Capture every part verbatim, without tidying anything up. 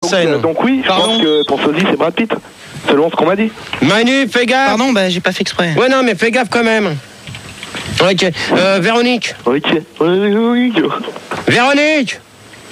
scène. Donc, euh, donc oui, je Pardon pense que ton sosie c'est Brad Pitt, selon ce qu'on m'a dit. Manu, fais gaffe. Pardon, bah j'ai pas fait exprès. Ouais, non, mais fais gaffe quand même. Ok. Euh, Véronique. Ok. Véronique. Véronique.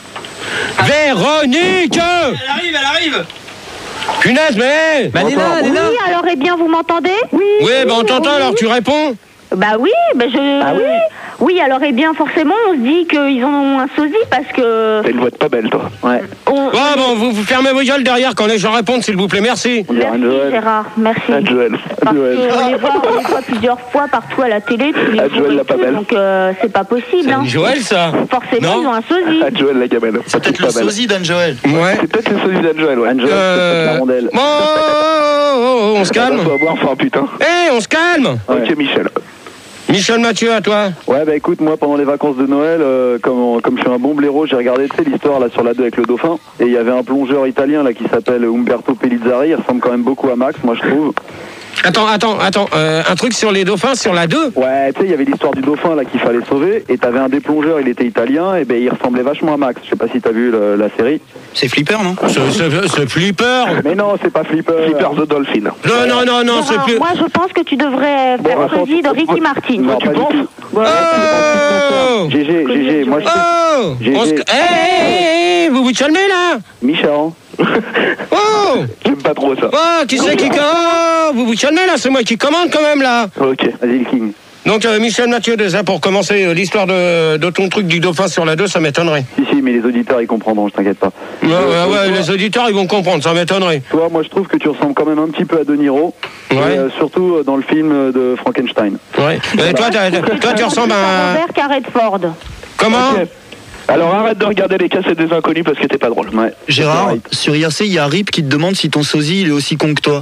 Véronique. Elle arrive, elle arrive. Punaise, mais. Bah elle est là, elle est là. Oui, alors eh bien, vous m'entendez? Oui. Oui, bah on t'entend, alors tu réponds. Bah oui, bah je... Ah oui. Oui, alors eh bien, forcément, on se dit qu'ils ont un sosie parce que... T'as une voix de pas belle, toi. Ouais. On... Ouais, bon, vous, vous fermez vos gueules derrière quand les gens répondent, s'il vous plaît, merci. Merci Gérard, merci. Ah, Joël. Parce Joël. qu'on les voit, on les voit plusieurs fois partout à la télé, tous les Ah, jours Joël, et la pas tout, belle. donc euh, c'est pas possible. Hein. Joël, ça. Forcément, Non. ils ont un sosie. Ah, Joël, la gamelle. C'est peut-être le sosie d'Anne-Joël. Ouais. C'est peut-être le sosie d'Anne-Joël, ouais. Anne-Joël, c'est peut-être la Euh... rondelle. Bon, oh, oh, oh, on se calme. On va boire, enfin, putain. Eh, on se calme. Ok, Michel. Michel Mathieu, à toi. Ouais, bah écoute, moi pendant les vacances de Noël, euh, comme, comme je suis un bon blaireau, j'ai regardé tu sais, l'histoire là sur la deux avec le dauphin. Et il y avait un plongeur italien là qui s'appelle Umberto Pellizzari. Il ressemble quand même beaucoup à Max, moi je trouve. Attends, attends, attends. Euh, un truc sur les dauphins, sur la deux. Ouais, tu sais, il y avait l'histoire du dauphin là qu'il fallait sauver. Et t'avais un des plongeurs, il était italien. Et ben il ressemblait vachement à Max. Je sais pas si t'as vu le- la série. C'est Flipper, non? Ce, ce, ce flipper. Mais non, c'est pas Flipper. Flipper the Dolphin. Non, non, non, non, c'est Gérard, plus. moi, je pense que tu devrais Bon, faire attends, sosie de Ricky Martin. Non, tu pas du penses tout. Oh G G, G G, moi je Oh J'ai- on se... j'ai- Eh, eh, vous vous calmez là. Michel. Oh J'aime pas trop ça. Oh, qui c'est qui... Oh, vous vous calmez là, c'est moi qui commande quand même là. Ok. Vas-y le King. Donc euh, Michel Mathieu, déjà pour commencer, euh, l'histoire de, de ton truc du dauphin sur la deux, ça m'étonnerait. Si, si, mais les auditeurs ils comprendront, je t'inquiète pas. Ouais, Euh, ouais, ouais, toi- les auditeurs ils vont comprendre, ça m'étonnerait. Toi, moi je trouve que tu ressembles quand même un petit peu à De Niro. Ouais. Et, euh, surtout euh, dans le film de Frankenstein. Ouais. Et toi, t'as- toi, tu ressembles à... Robert Carré de Ford. Comment? Ok. Alors arrête de regarder les cassettes des inconnus parce que t'es pas drôle. Ouais. Gérard, Ouais. sur I R C, il y a Rip qui te demande si ton sosie il est aussi con que toi.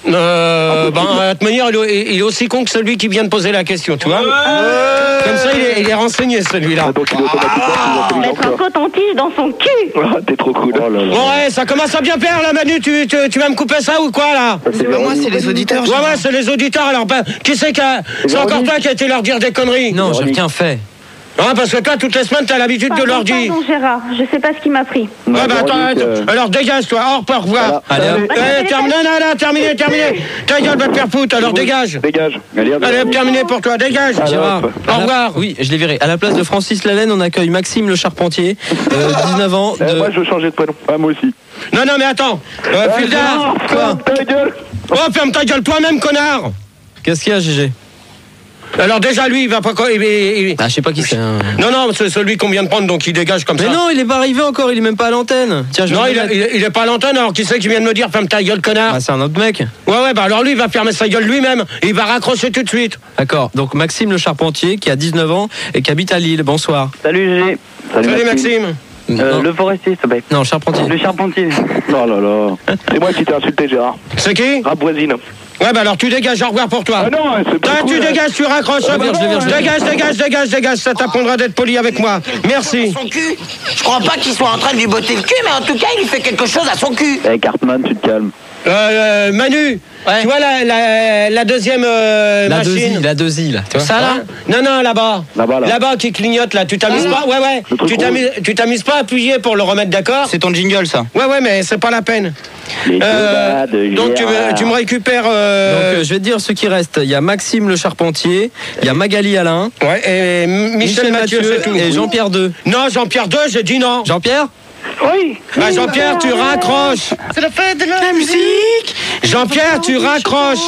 Euh, ben, de toute manière, il est, il est aussi con que celui qui vient de poser la question, tu vois. Comme ça, il est, il est renseigné, celui-là. Ah, donc il est automatiquement plus intelligent Mettre que un toi. coton-tige dans son cul. Ah, t'es trop cool. Oh là là. Bon, ouais, ça commence à bien faire, là, Manu. Tu, tu, tu vas me couper ça ou quoi, là? Ça, c'est Moi, Véronique. c'est les auditeurs. Ouais, ouais, c'est les auditeurs. Alors, ben, qui c'est qui a... C'est encore Véronique. toi qui a été leur dire des conneries. Non, j'ai Véronique. rien fait. Hein, parce que toi, toutes les semaines, t'as l'habitude de Pardon, leur dire. pardon, Gérard, je sais pas ce qui m'a pris. Ouais, Ouais, bah, attends, Véronique, attends. euh, Alors, dégage, toi. Au revoir, au revoir. voilà. Allez, hop. Eh, terminé, non, non, non, terminé, terminé. Ta gueule, va te faire foutre, alors dégage. Dégage. Allez, hop. Allez, hop, terminé pour toi, dégage. Gérard, Au revoir. Oui, je les verrai. À la place de Francis Lalanne, on accueille Maxime Le Charpentier, euh, dix-neuf ans. Eh, De... moi je veux changer de prénom. Ah, moi aussi. Non, non, mais attends. Euh, Fulda. Quoi? Ta gueule. Oh, ferme ta gueule toi-même, connard. Qu'est-ce qu'il y a, G G? Alors, déjà, lui, il va pas. quoi- il- il- il- Ah, je sais pas qui c'est. hein. Non, non, c'est celui qu'on vient de prendre, donc il dégage comme Mais ça. non, il est pas arrivé encore, il est même pas à l'antenne. Tiens, je vais Non, le il, mettre. est- il est- il est pas à l'antenne, alors qui c'est qui vient de me dire ferme ta gueule, connard? Ah, c'est un autre mec. Ouais, ouais, bah alors lui, il va fermer sa gueule lui-même. Et il va raccrocher tout de suite. D'accord, donc Maxime Le Charpentier, qui a dix-neuf ans et qui habite à Lille. Bonsoir. Salut G. Salut, Salut, Maxime. Maxime. Euh, non, le forestier, s'il te plaît. non, Charpentier. Le charpentier. Oh là là. C'est moi qui t'ai insulté, Gérard. C'est qui? Rap voisine. Ouais, bah alors tu dégages, au revoir pour toi. Ah non, c'est pas Toi, cool. tu dégages, tu raccroches. Je le vire, je le vire, je le vire. Dégage, dégage, dégage, dégage. Ça t'apprendra d'être poli avec moi. Merci. Son cul. Je crois pas qu'il soit en train de lui botter le cul, mais en tout cas, il fait quelque chose à son cul. Eh, Cartman, tu te calmes. Euh, euh, Manu, Ouais. tu vois la, la, la deuxième euh, La machine? deuxie, la deuxie, là. Tu vois. Ça là? Non, non, là-bas. Là-bas, là. Là-bas qui clignote, là. Tu t'amuses pas? Ouais, ouais. Le truc Tu t'amuses, tu t'amuses pas à appuyer pour le remettre d'accord? C'est ton jingle, ça. Ouais, ouais, mais c'est pas la peine. Les Euh, combats de donc tu me, Gérard. tu me récupères. euh, Donc, euh, je vais te dire ce qui reste. Il y a Maxime Le Charpentier, il y a Magali Alain, Ouais, et M- Michel, Mathieu, c'est tout. et Jean-Pierre deux. Non, Jean-Pierre deux, j'ai dit non. Jean-Pierre? Oui. Bah, Jean-Pierre, tu raccroches. C'est la fête de la musique. Jean-Pierre, tu raccroches.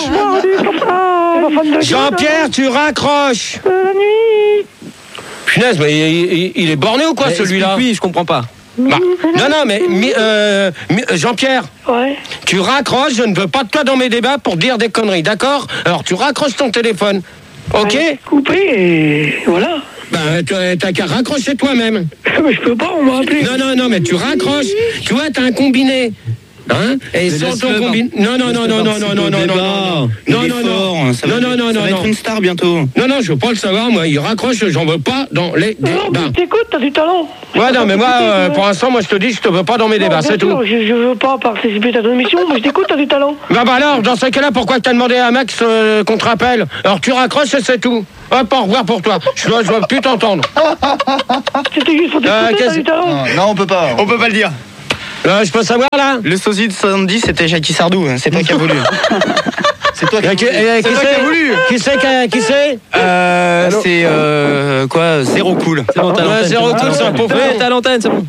Jean-Pierre, tu raccroches. Punaise, mais il, il- il est borné ou quoi, Mais celui-là? explique-lui, je comprends pas. Bah, non, non, mais mi- euh, mi- Jean-Pierre, Ouais. tu raccroches, je ne veux pas de toi dans mes débats pour dire des conneries, d'accord? Alors, tu raccroches ton téléphone, ok? Coupé et voilà. Bah, tu- t'as qu'à raccrocher toi-même. Mais je peux pas, on m'a appelé. Non, non, non, mais tu raccroches. Tu vois, t'as un combiné. Hein? Et sans ton laisse-le combiné. Non, non, non, non, non, non, non, non, non, non, non, non, non, non, non, non, non, non, une star bientôt. non, non, je veux pas le savoir, moi, il raccroche, j'en veux pas dans les Non, débats. mais t'écoutes, t'as du talent. Ouais, non, mais moi, euh, pour l'instant, moi, je te dis, je te veux pas dans mes Non, débats, bien c'est tout. sûr, Je, je veux pas participer à ton émission, mais je t'écoute, t'as du talent. Bah, bah alors, dans ce cas-là, pourquoi t'as demandé à Max euh, qu'on te rappelle? Alors, tu raccroches et c'est tout. Hop, au revoir pour toi. Je dois, je dois plus t'entendre. C'était juste pour t'écouter, Euh, t'as qu'est-ce- du talent. Non, on peut pas. On peut pas le dire. Euh, je peux savoir là? Le sosie de soixante-dix, c'était Jackie Sardou, hein, c'est toi qui as voulu. C'est toi qui as Qui, voulu. euh, qui C'est toi qui as c'est voulu. Qui c'est qui- Qui c'est Euh, c'est euh, quoi, zéro cool. C'est bon, t'as Ouais, l'antenne. zéro cool, c'est un pauvre. Ouais, t'as l'antenne, c'est bon.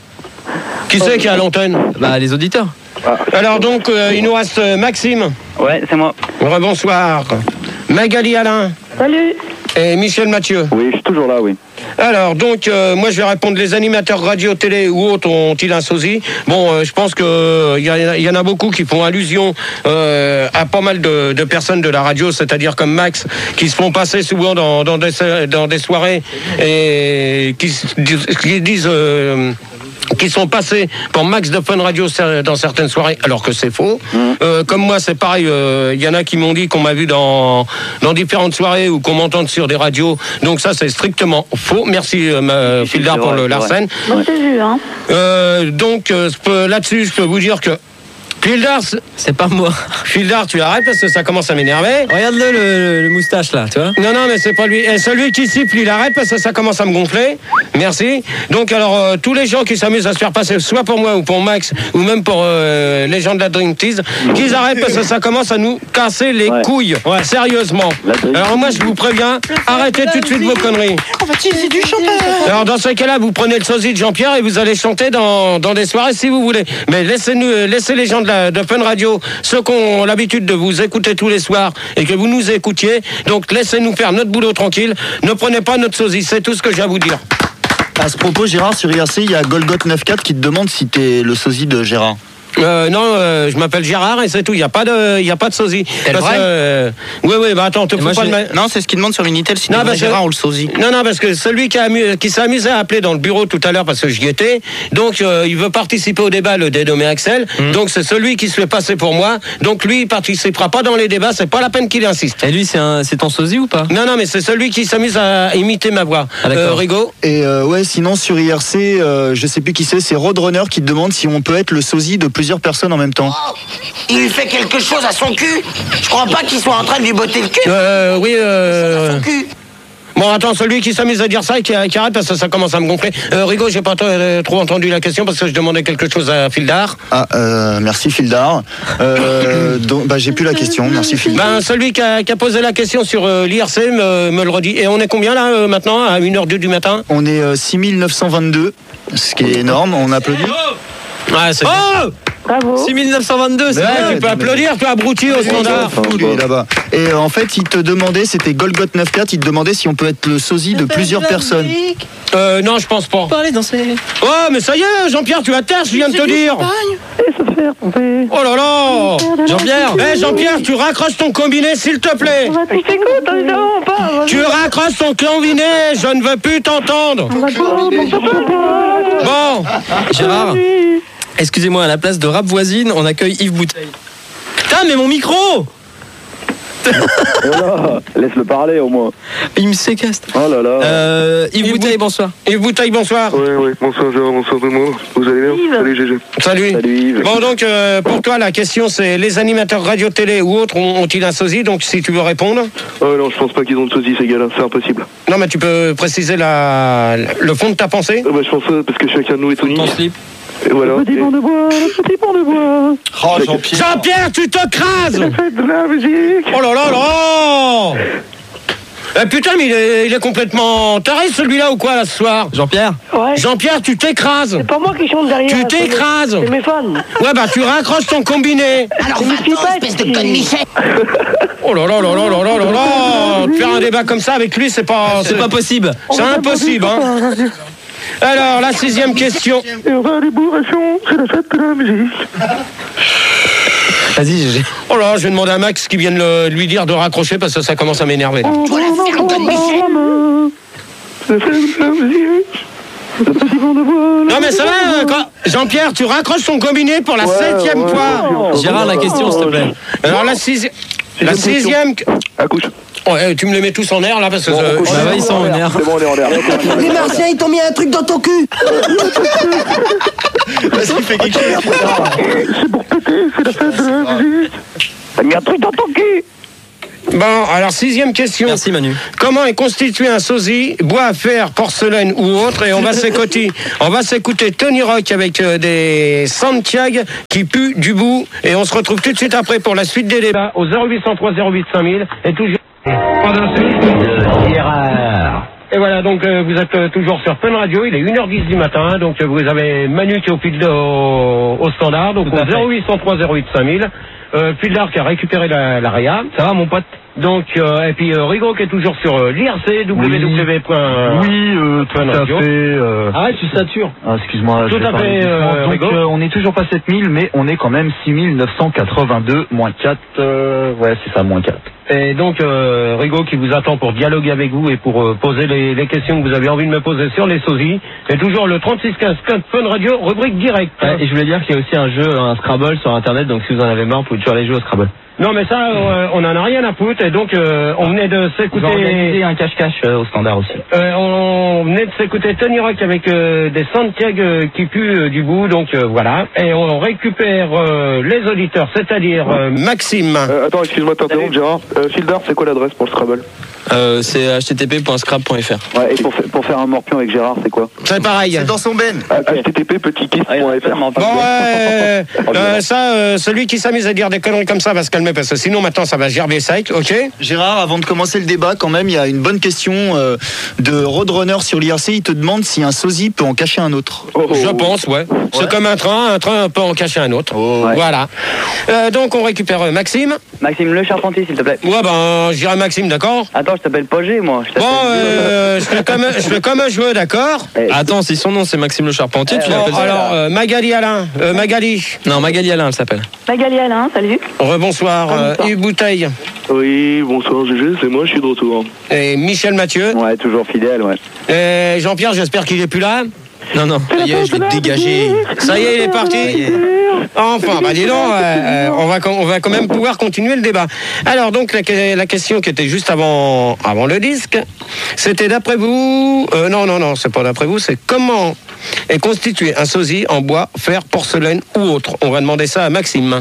Qui c'est qui est à l'antenne? Bah, les auditeurs. Alors donc, euh, il nous reste euh, Maxime. Ouais, c'est moi. Rebonsoir. Magali Alain. Salut. Et Michel Mathieu. Oui, je suis toujours là, oui. Alors, donc, euh, moi, je vais répondre. Les animateurs radio, télé ou autres ont-ils un sosie? Bon, euh, je pense qu'il euh, y, a- y en a beaucoup qui font allusion euh, à pas mal de, de personnes de la radio, c'est-à-dire comme Max, qui se font passer souvent dans, dans, des, dans des soirées et qui, s- qui disent... euh, qui sont passés pour Max de Fun Radio dans certaines soirées, alors que c'est faux. Mmh. Euh, comme moi, c'est pareil. Il euh, y en a qui m'ont dit qu'on m'a vu dans, dans différentes soirées ou qu'on m'entend sur des radios. Donc ça, c'est strictement faux. Merci, euh, ma Fildar, pour le Larsen. Bon, t'as vu, hein. Euh, donc euh, je peux- là-dessus, je peux vous dire que Fildar, C'est pas moi. Fildar, tu arrêtes parce que ça commence à m'énerver. Regarde-le, le, le moustache là, tu vois. Non, non, mais c'est pas lui. Et celui qui siffle, il arrête parce que ça commence à me gonfler. Merci. Donc, alors, euh, tous les gens qui s'amusent à se faire passer, soit pour moi ou pour Max, ou même pour euh, les gens de la Dream Tease, qu'ils arrêtent parce que ça commence à nous casser les Ouais. couilles. Ouais, sérieusement. La Dream Alors, moi, je vous préviens, arrêtez tout de suite vos conneries. On va utiliser du chanteur. Alors, dans ce cas-là, vous prenez le sosie de Jean-Pierre et vous allez chanter dans, dans des soirées si vous voulez. Mais laissez-nous, laissez les gens de, la, de Fun Radio, ceux qui ont l'habitude de vous écouter tous les soirs et que vous nous écoutiez. Donc, laissez-nous faire notre boulot tranquille. Ne prenez pas notre sosie. C'est tout ce que j'ai à vous dire. À ce propos, Gérard, sur I R C, il y a Golgot quatre-vingt-quatre qui te demande si t'es le sosie de Gérard. Euh, non, euh, je m'appelle Gérard et c'est tout. Il n'y a pas de, il y a pas de sosie. C'est Parce vrai que, euh, oui, oui, bah attends, te fous moi, pas de j'ai- ma- Non, c'est ce qu'il demande sur Minitel, si Non, t'es parce que- Gérard ou le sosie. Non, non, parce que celui qui, a amu- qui s'est amusé à appeler dans le bureau tout à l'heure, parce que j'y étais, donc euh, il veut participer au débat, le dénommé Axel. Donc c'est celui qui se fait passer pour moi. Donc lui, il participera pas dans les débats. C'est pas la peine qu'il insiste. Et lui, c'est un- c'est ton sosie ou pas? Non, non, mais c'est celui qui s'amuse à imiter ma voix. Ah, d'accord. Euh, Rigaud. Et euh, ouais, sinon sur I R C, euh, je sais plus qui c'est, c'est Roadrunner qui te demande si on peut être le sosie de plusieurs personnes en même temps. Il fait quelque chose à son cul. Je crois pas qu'il soit en train de lui botter le cul. Euh, oui, euh... Son cul. Bon, attends, celui qui s'amuse à dire ça et qui, qui arrête parce que ça commence à me gonfler. Euh, Rigaud, j'ai pas t- euh, trop entendu la question parce que je demandais quelque chose à Fildar. Ah, euh, merci Fildar. Euh, donc, bah, j'ai plus la question, merci Fildar. Ben, celui qui a, qui a posé la question sur euh, l'I R C me, me le redit. Et on est combien là euh, maintenant, à une heure deux du matin? On est euh, six mille neuf cent vingt-deux, ce qui est énorme, on applaudit. Ouais, c'est Oh Bravo. six mille neuf cent vingt-deux, c'est Ouais, bien. tu peux applaudir, toi, abruti au standard. Fou, lui, là-bas. Et euh, en fait, il te demandait, c'était Golgot quatre-vingt-quatre, il te demandait si on peut être le sosie de plusieurs personnes. Euh, non, je pense pas. Parler dans ces... Oh, mais ça y est, Jean-Pierre, tu vas te taire, je viens de te dire. Oh là là. Jean-Pierre. Eh, Jean-Pierre, tu raccroches ton combiné, s'il te plaît. On va tout écoute, non, pas. Tu raccroches ton combiné, je ne veux plus t'entendre. Bon, Gérard, excusez-moi, à la place de Rap Voisine, on accueille Yves Bouteille. Putain, mais mon micro! Voilà, laisse-le parler au moins. Il me séquestre. Oh là là. Euh, Yves Yves Bouteille, Bout- bonsoir. Yves Bouteille, bonsoir. Ouais, ouais, bonsoir Gérard, bonsoir tout le monde. Vous allez bien? Yves. Salut G G. Salut. Salut Yves. Bon, donc, euh, pour toi, la question, c'est les animateurs radio-télé ou autres ont- ont-ils un sosie? Donc, si tu veux répondre. Oh non, je pense pas qu'ils ont de sosie ces gars-là, c'est impossible. Non, mais tu peux préciser la, le fond de ta pensée? Euh, bah, je pense ça parce que chacun de nous est unique. Ton slip. Et voilà. Petit pont de bois, le petit pont de bois. Oh, Jean-Pierre. Jean-Pierre, tu te crases! Faites de la musique. Oh là là là! Eh, putain, mais il est, il est complètement taré celui-là ou quoi là ce soir? Jean-Pierre. Ouais. Jean-Pierre, tu t'écrases! C'est pas moi qui chante derrière. Tu c'est- t'écrases! C'est mes fans. Ouais, bah tu raccroches ton combiné! Alors Mais je suis va-t'en, pas espèce de petit. conne Michel. Oh là là là là là là là là! Faire un débat comme ça avec lui, c'est pas. C'est pas possible. C'est impossible, hein! Alors, la sixième question. Et on va à l'ébourration, c'est la fête de la musique. Vas-y, Gégé. Oh là, je vais demander à Max qui vienne le- lui dire de raccrocher parce que ça commence à m'énerver. là. Tu vas la faire, conne Michel. C'est la fête de la musique. Le petit pont de bois. Non mais ça va, euh, quand- Jean-Pierre, tu raccroches ton combiné pour la septième ouais, fois. ouais. Gérard, la question, s'il te plaît. Alors la sixième, la sixième. Accouche. Oh, eh, tu me les mets tous en air là parce que. Bon, je- on couche. Bah ouais, ils sont en air. C'est bon, on est en l'air. Les Martiens, ils t'ont mis un truc dans ton cul. Vas-y, fais quelque chose. C'est pour péter, c'est la fête de la musique. T'as mis un truc dans ton cul. Bon, alors sixième question. Merci Manu. Comment est constitué un sosie, bois, fer, porcelaine ou autre? Et on va s'écouter, on va s'écouter Tony Rock avec euh, des Santiago qui puent du bout. Et on se retrouve tout de suite après pour la suite des débats au zéro huit zéro trois zéro huit cinq mille et toujours pendant ce Gérard. Et voilà, donc euh, vous êtes euh, toujours sur Fun Radio, il est une heure dix du matin, donc euh, vous avez Manu qui est au fil de, au, au standard, donc au zéro huit zéro trois zéro huit cinq mille. Euh, Fildar qui a récupéré la, la Réa. Ça va mon pote? Donc, euh, et puis euh, Rigaud qui est toujours sur euh, l'I R C, w w w. Oui, euh, tout à fait. Euh... Arrête, tu satures. Ah, excuse-moi. Tout à fait, euh, Donc, euh, on n'est toujours pas sept mille, mais on est quand même six mille neuf cent quatre-vingt-deux, moins quatre. Euh, ouais, c'est ça, moins quatre. Et donc, euh, Rigaud qui vous attend pour dialoguer avec vous et pour euh, poser les, les questions que vous avez envie de me poser sur les sosies. Et toujours le trente-six quinze Fun Radio, rubrique direct. Ouais, et je voulais dire qu'il y a aussi un jeu, un Scrabble sur Internet, donc si vous en avez marre, vous pouvez toujours aller jouer au Scrabble. Non mais ça, euh, on en a rien à foutre. Et donc, euh, on venait de s'écouter... On va organiser un cache-cache euh, au standard aussi. Euh, on venait de s'écouter Tony Rock avec euh, des Santiago qui puent euh, du bout, donc euh, voilà. Et on récupère euh, les auditeurs, c'est-à-dire euh, Maxime. Euh, attends, excuse-moi de t'interrompre, Gérard. Euh, Fildar, c'est quoi l'adresse pour le Scrabble? Euh, c'est h t t p point scrab point f r. Ouais, et pour, fa- pour faire un morpion avec Gérard, c'est quoi? C'est pareil. C'est dans son ben. Ah, H T T P petit kiss point F R. Bon, Bon, euh, euh, ça, euh, celui qui s'amuse à dire des conneries comme ça va se calmer parce que sinon maintenant ça va gerber sec, ok? Gérard, avant de commencer le débat, quand même, il y a une bonne question euh, de Roadrunner sur l'I R C. Il te demande si un sosie peut en cacher un autre. Oh, oh, Je oh. pense, ouais. C'est comme un train, un train peut en cacher un autre. Oh. Voilà. Euh, donc on récupère euh, Maxime. Maxime Le Charpentier, s'il te plaît. Ouais, ben, je dirais Maxime, d'accord? Attends, je t'appelle Pogé, moi. Je Bon, euh, je fais comme, je fais comme un joueur, d'accord? Attends, si son nom c'est Maxime Le Charpentier, tu Bon, l'appelles ça? alors, euh, Magali Alain, euh, Magali, Non, Magali Alain, elle s'appelle. Magali Alain, salut. rebonsoir, euh, Yves Bouteille Oui, bonsoir G G, c'est moi, je suis de retour. et Michel Mathieu. Ouais, toujours fidèle, ouais. Et Jean-Pierre, j'espère qu'il est plus là. Non, non. Ça y est, je l'ai dégagé. Ça y est, il est parti. Ça y est. Enfin, bah dis donc, euh, euh, on, va, on va quand même pouvoir continuer le débat. Alors donc, la, la question qui était juste avant, avant le disque, c'était d'après vous... Euh, non, non, non, c'est pas d'après vous, c'est comment est constitué un sosie en bois, fer, porcelaine ou autre. On va demander ça à Maxime.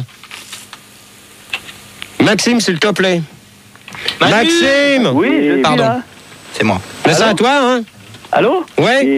Maxime, s'il te plaît. Manu Maxime. Oui, je suis Pardon. là. C'est moi. Mais c'est à toi, hein? Allô? Ouais. Oui.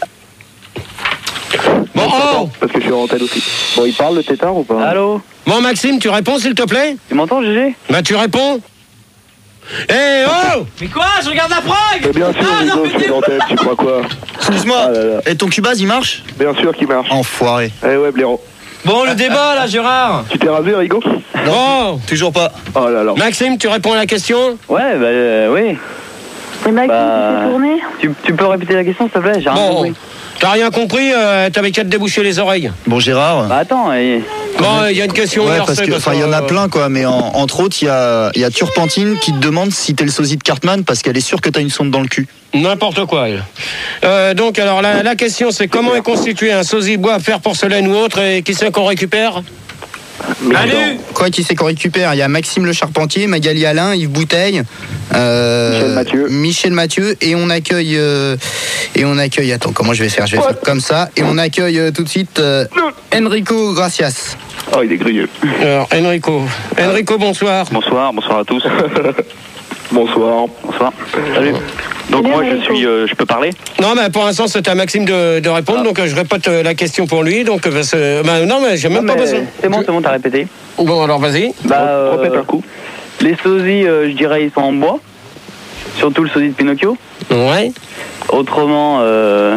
Bon, oh. Parce que je suis en antenne aussi. Bon, il parle le tétard ou pas? Allô? Bon, Maxime, tu réponds, s'il te plaît? Tu m'entends, G G? Bah, tu réponds. Eh oh! Mais quoi? Je regarde la prog! Mais bien sûr, Ah, non, Rigaud, je suis en antenne, tu crois quoi? Excuse-moi. Ah là là. Et ton Cubase, il marche? Bien sûr qu'il marche. Enfoiré. Eh ouais, blaireau. Bon, le débat là, Gérard. Tu t'es rasé, Rigaud? Bon, Toujours pas. Oh là là. Maxime, tu réponds à la question? Ouais, bah, euh, oui. Et Maxime, Bah, tu fais tourner? Tu, tu peux répéter la question, s'il te plaît? J'ai rien Bon, compris. t'as rien compris, euh, t'avais qu'à te déboucher les oreilles. Bon, Gérard. Bah, attends, et... Bon, il y a une question. Ouais, hier, parce c'est que, enfin, il y en a euh, plein, quoi. Mais en- entre autres, il y a, il y a Turpentine qui te demande si t'es le sosie de Cartman parce qu'elle est sûre que t'as une sonde dans le cul. N'importe quoi, elle. Euh, donc, alors, la, la question, c'est comment est constitué un sosie, bois, fer, porcelaine ou autre, et qui c'est qu'on récupère? Salut. Quoi, qui c'est qu'on récupère? Il y a Maxime Le Charpentier, Magali Alain, Yves Bouteille, euh, Michel Mathieu. Michel Mathieu, et on accueille euh, et on accueille. Attends, comment je vais faire? Je vais faire comme ça, et on accueille euh, tout de suite euh, Enrico Gracias. Oh, il est grillé. Alors, Enrico. Enrico, bonsoir. Bonsoir, bonsoir à tous. Bonsoir. Bonsoir. Salut. Donc Salut, moi je Enrico. suis, euh, je peux parler? Non, mais pour l'instant, c'est à Maxime de, de répondre, donc euh, je répète euh, la question pour lui. Donc, euh, parce que- bah, non, mais j'ai même Non, pas mais besoin. C'est bon, c'est bon, t'as répété. Bon, alors, vas-y. Bah, euh, Repète un coup. les sosies, euh, je dirais, ils sont en bois. Surtout le sosie de Pinocchio. Ouais. Autrement, euh,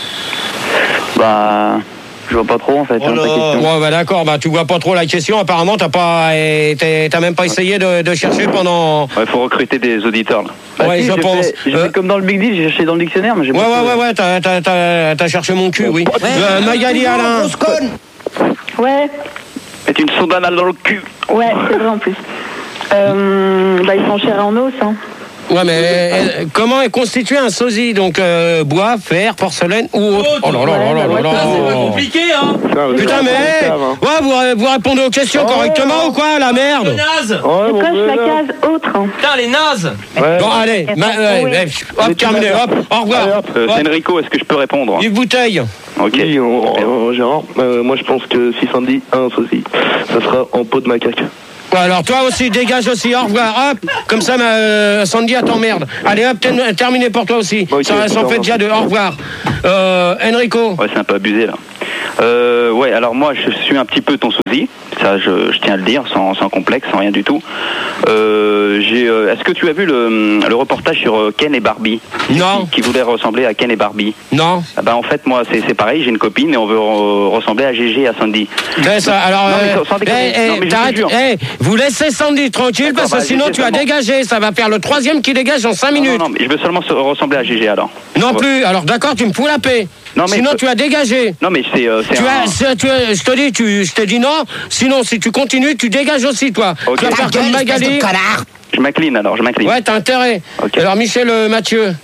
bah, je vois pas trop en fait. Oh hein, ta là. question. Ouais, bah d'accord, bah tu vois pas trop la question. Apparemment, t'as pas, eh, t'es- t'as même pas essayé de, de chercher pendant. Ouais, faut recruter des auditeurs là. Bah, Ouais, si, je j'ai pense. fait- J'ai Euh, fait comme dans le Big Deal, j'ai cherché dans le dictionnaire, mais j'ai Ouais, pas ouais, trouvé. ouais, ouais, t'as, t'as, t'as, t'as cherché mon cul, oui. Euh, Magali Alain. Ouais, C'est une sonde anale dans le cul. ouais, c'est vrai en plus. Euh, bah, ils sont chers en os, hein. Ouais, mais euh, comment est constitué un sosie? Donc, euh, bois, fer, porcelaine ou autre? Oh là là là là là là. Compliqué, hein? Putain, mais. Ouais, vous, vous répondez aux questions correctement ou quoi, la merde? Naze. Ouais, Et mon coche Dieu, la là. case autre, hein. Putain, les nazes. Ouais. Bon, allez, ma- ouais, ouais, hop, terminé, hop, au revoir. Allez, hop. Euh, Ouais. c'est Enrico, est-ce que je peux répondre? Yves Bouteille. Ok. Oui, on- on- Gérard, euh, moi je pense que si Sandy a un sosie, ça sera en peau de macaque. Ouais, alors toi aussi, dégage aussi, au revoir, hop, comme ça, ma, euh, Sandy, elle t'emmerde. Allez, hop, ten- terminé pour toi aussi. Bon, ok, ça ça en fait déjà deux, au revoir. Euh, Enrico. Ouais, c'est un peu abusé là. Euh, ouais, alors moi je suis un petit peu ton sosie, ça je, je tiens à le dire, sans, sans complexe, sans rien du tout. Euh, j'ai, euh, est-ce que tu as vu le, le reportage sur euh, Ken et Barbie? Non. Qui, qui voulait ressembler à Ken et Barbie? Non. Ah bah en fait moi c'est, c'est pareil, j'ai une copine et on veut re- ressembler à Gégé et à Sandy. Ben, ça, alors, Non, mais euh, sans- sans déconner. eh, Non, eh, mais je te t'arrêtes, jure. eh, vous laissez Sandy tranquille D'accord, parce que bah, sinon j'ai tu vas seulement- dégager, ça va faire le troisième qui dégage en cinq Non, minutes. non, non, mais je veux seulement se- ressembler à Gégé alors. Non Ouais. plus, alors d'accord, tu me fous la paix. Non, mais sinon je- tu as dégagé. Non mais c'est, euh, c'est Tu un... as, c'est- tu as- je te dis, tu, je te dis non. Sinon, si tu continues, tu dégages aussi, toi. Ok. Tu vas Ta faire comme Magali. Je m'incline alors, je m'incline. Ouais, t'as intérêt. Ok. Alors, Michel euh, Mathieu.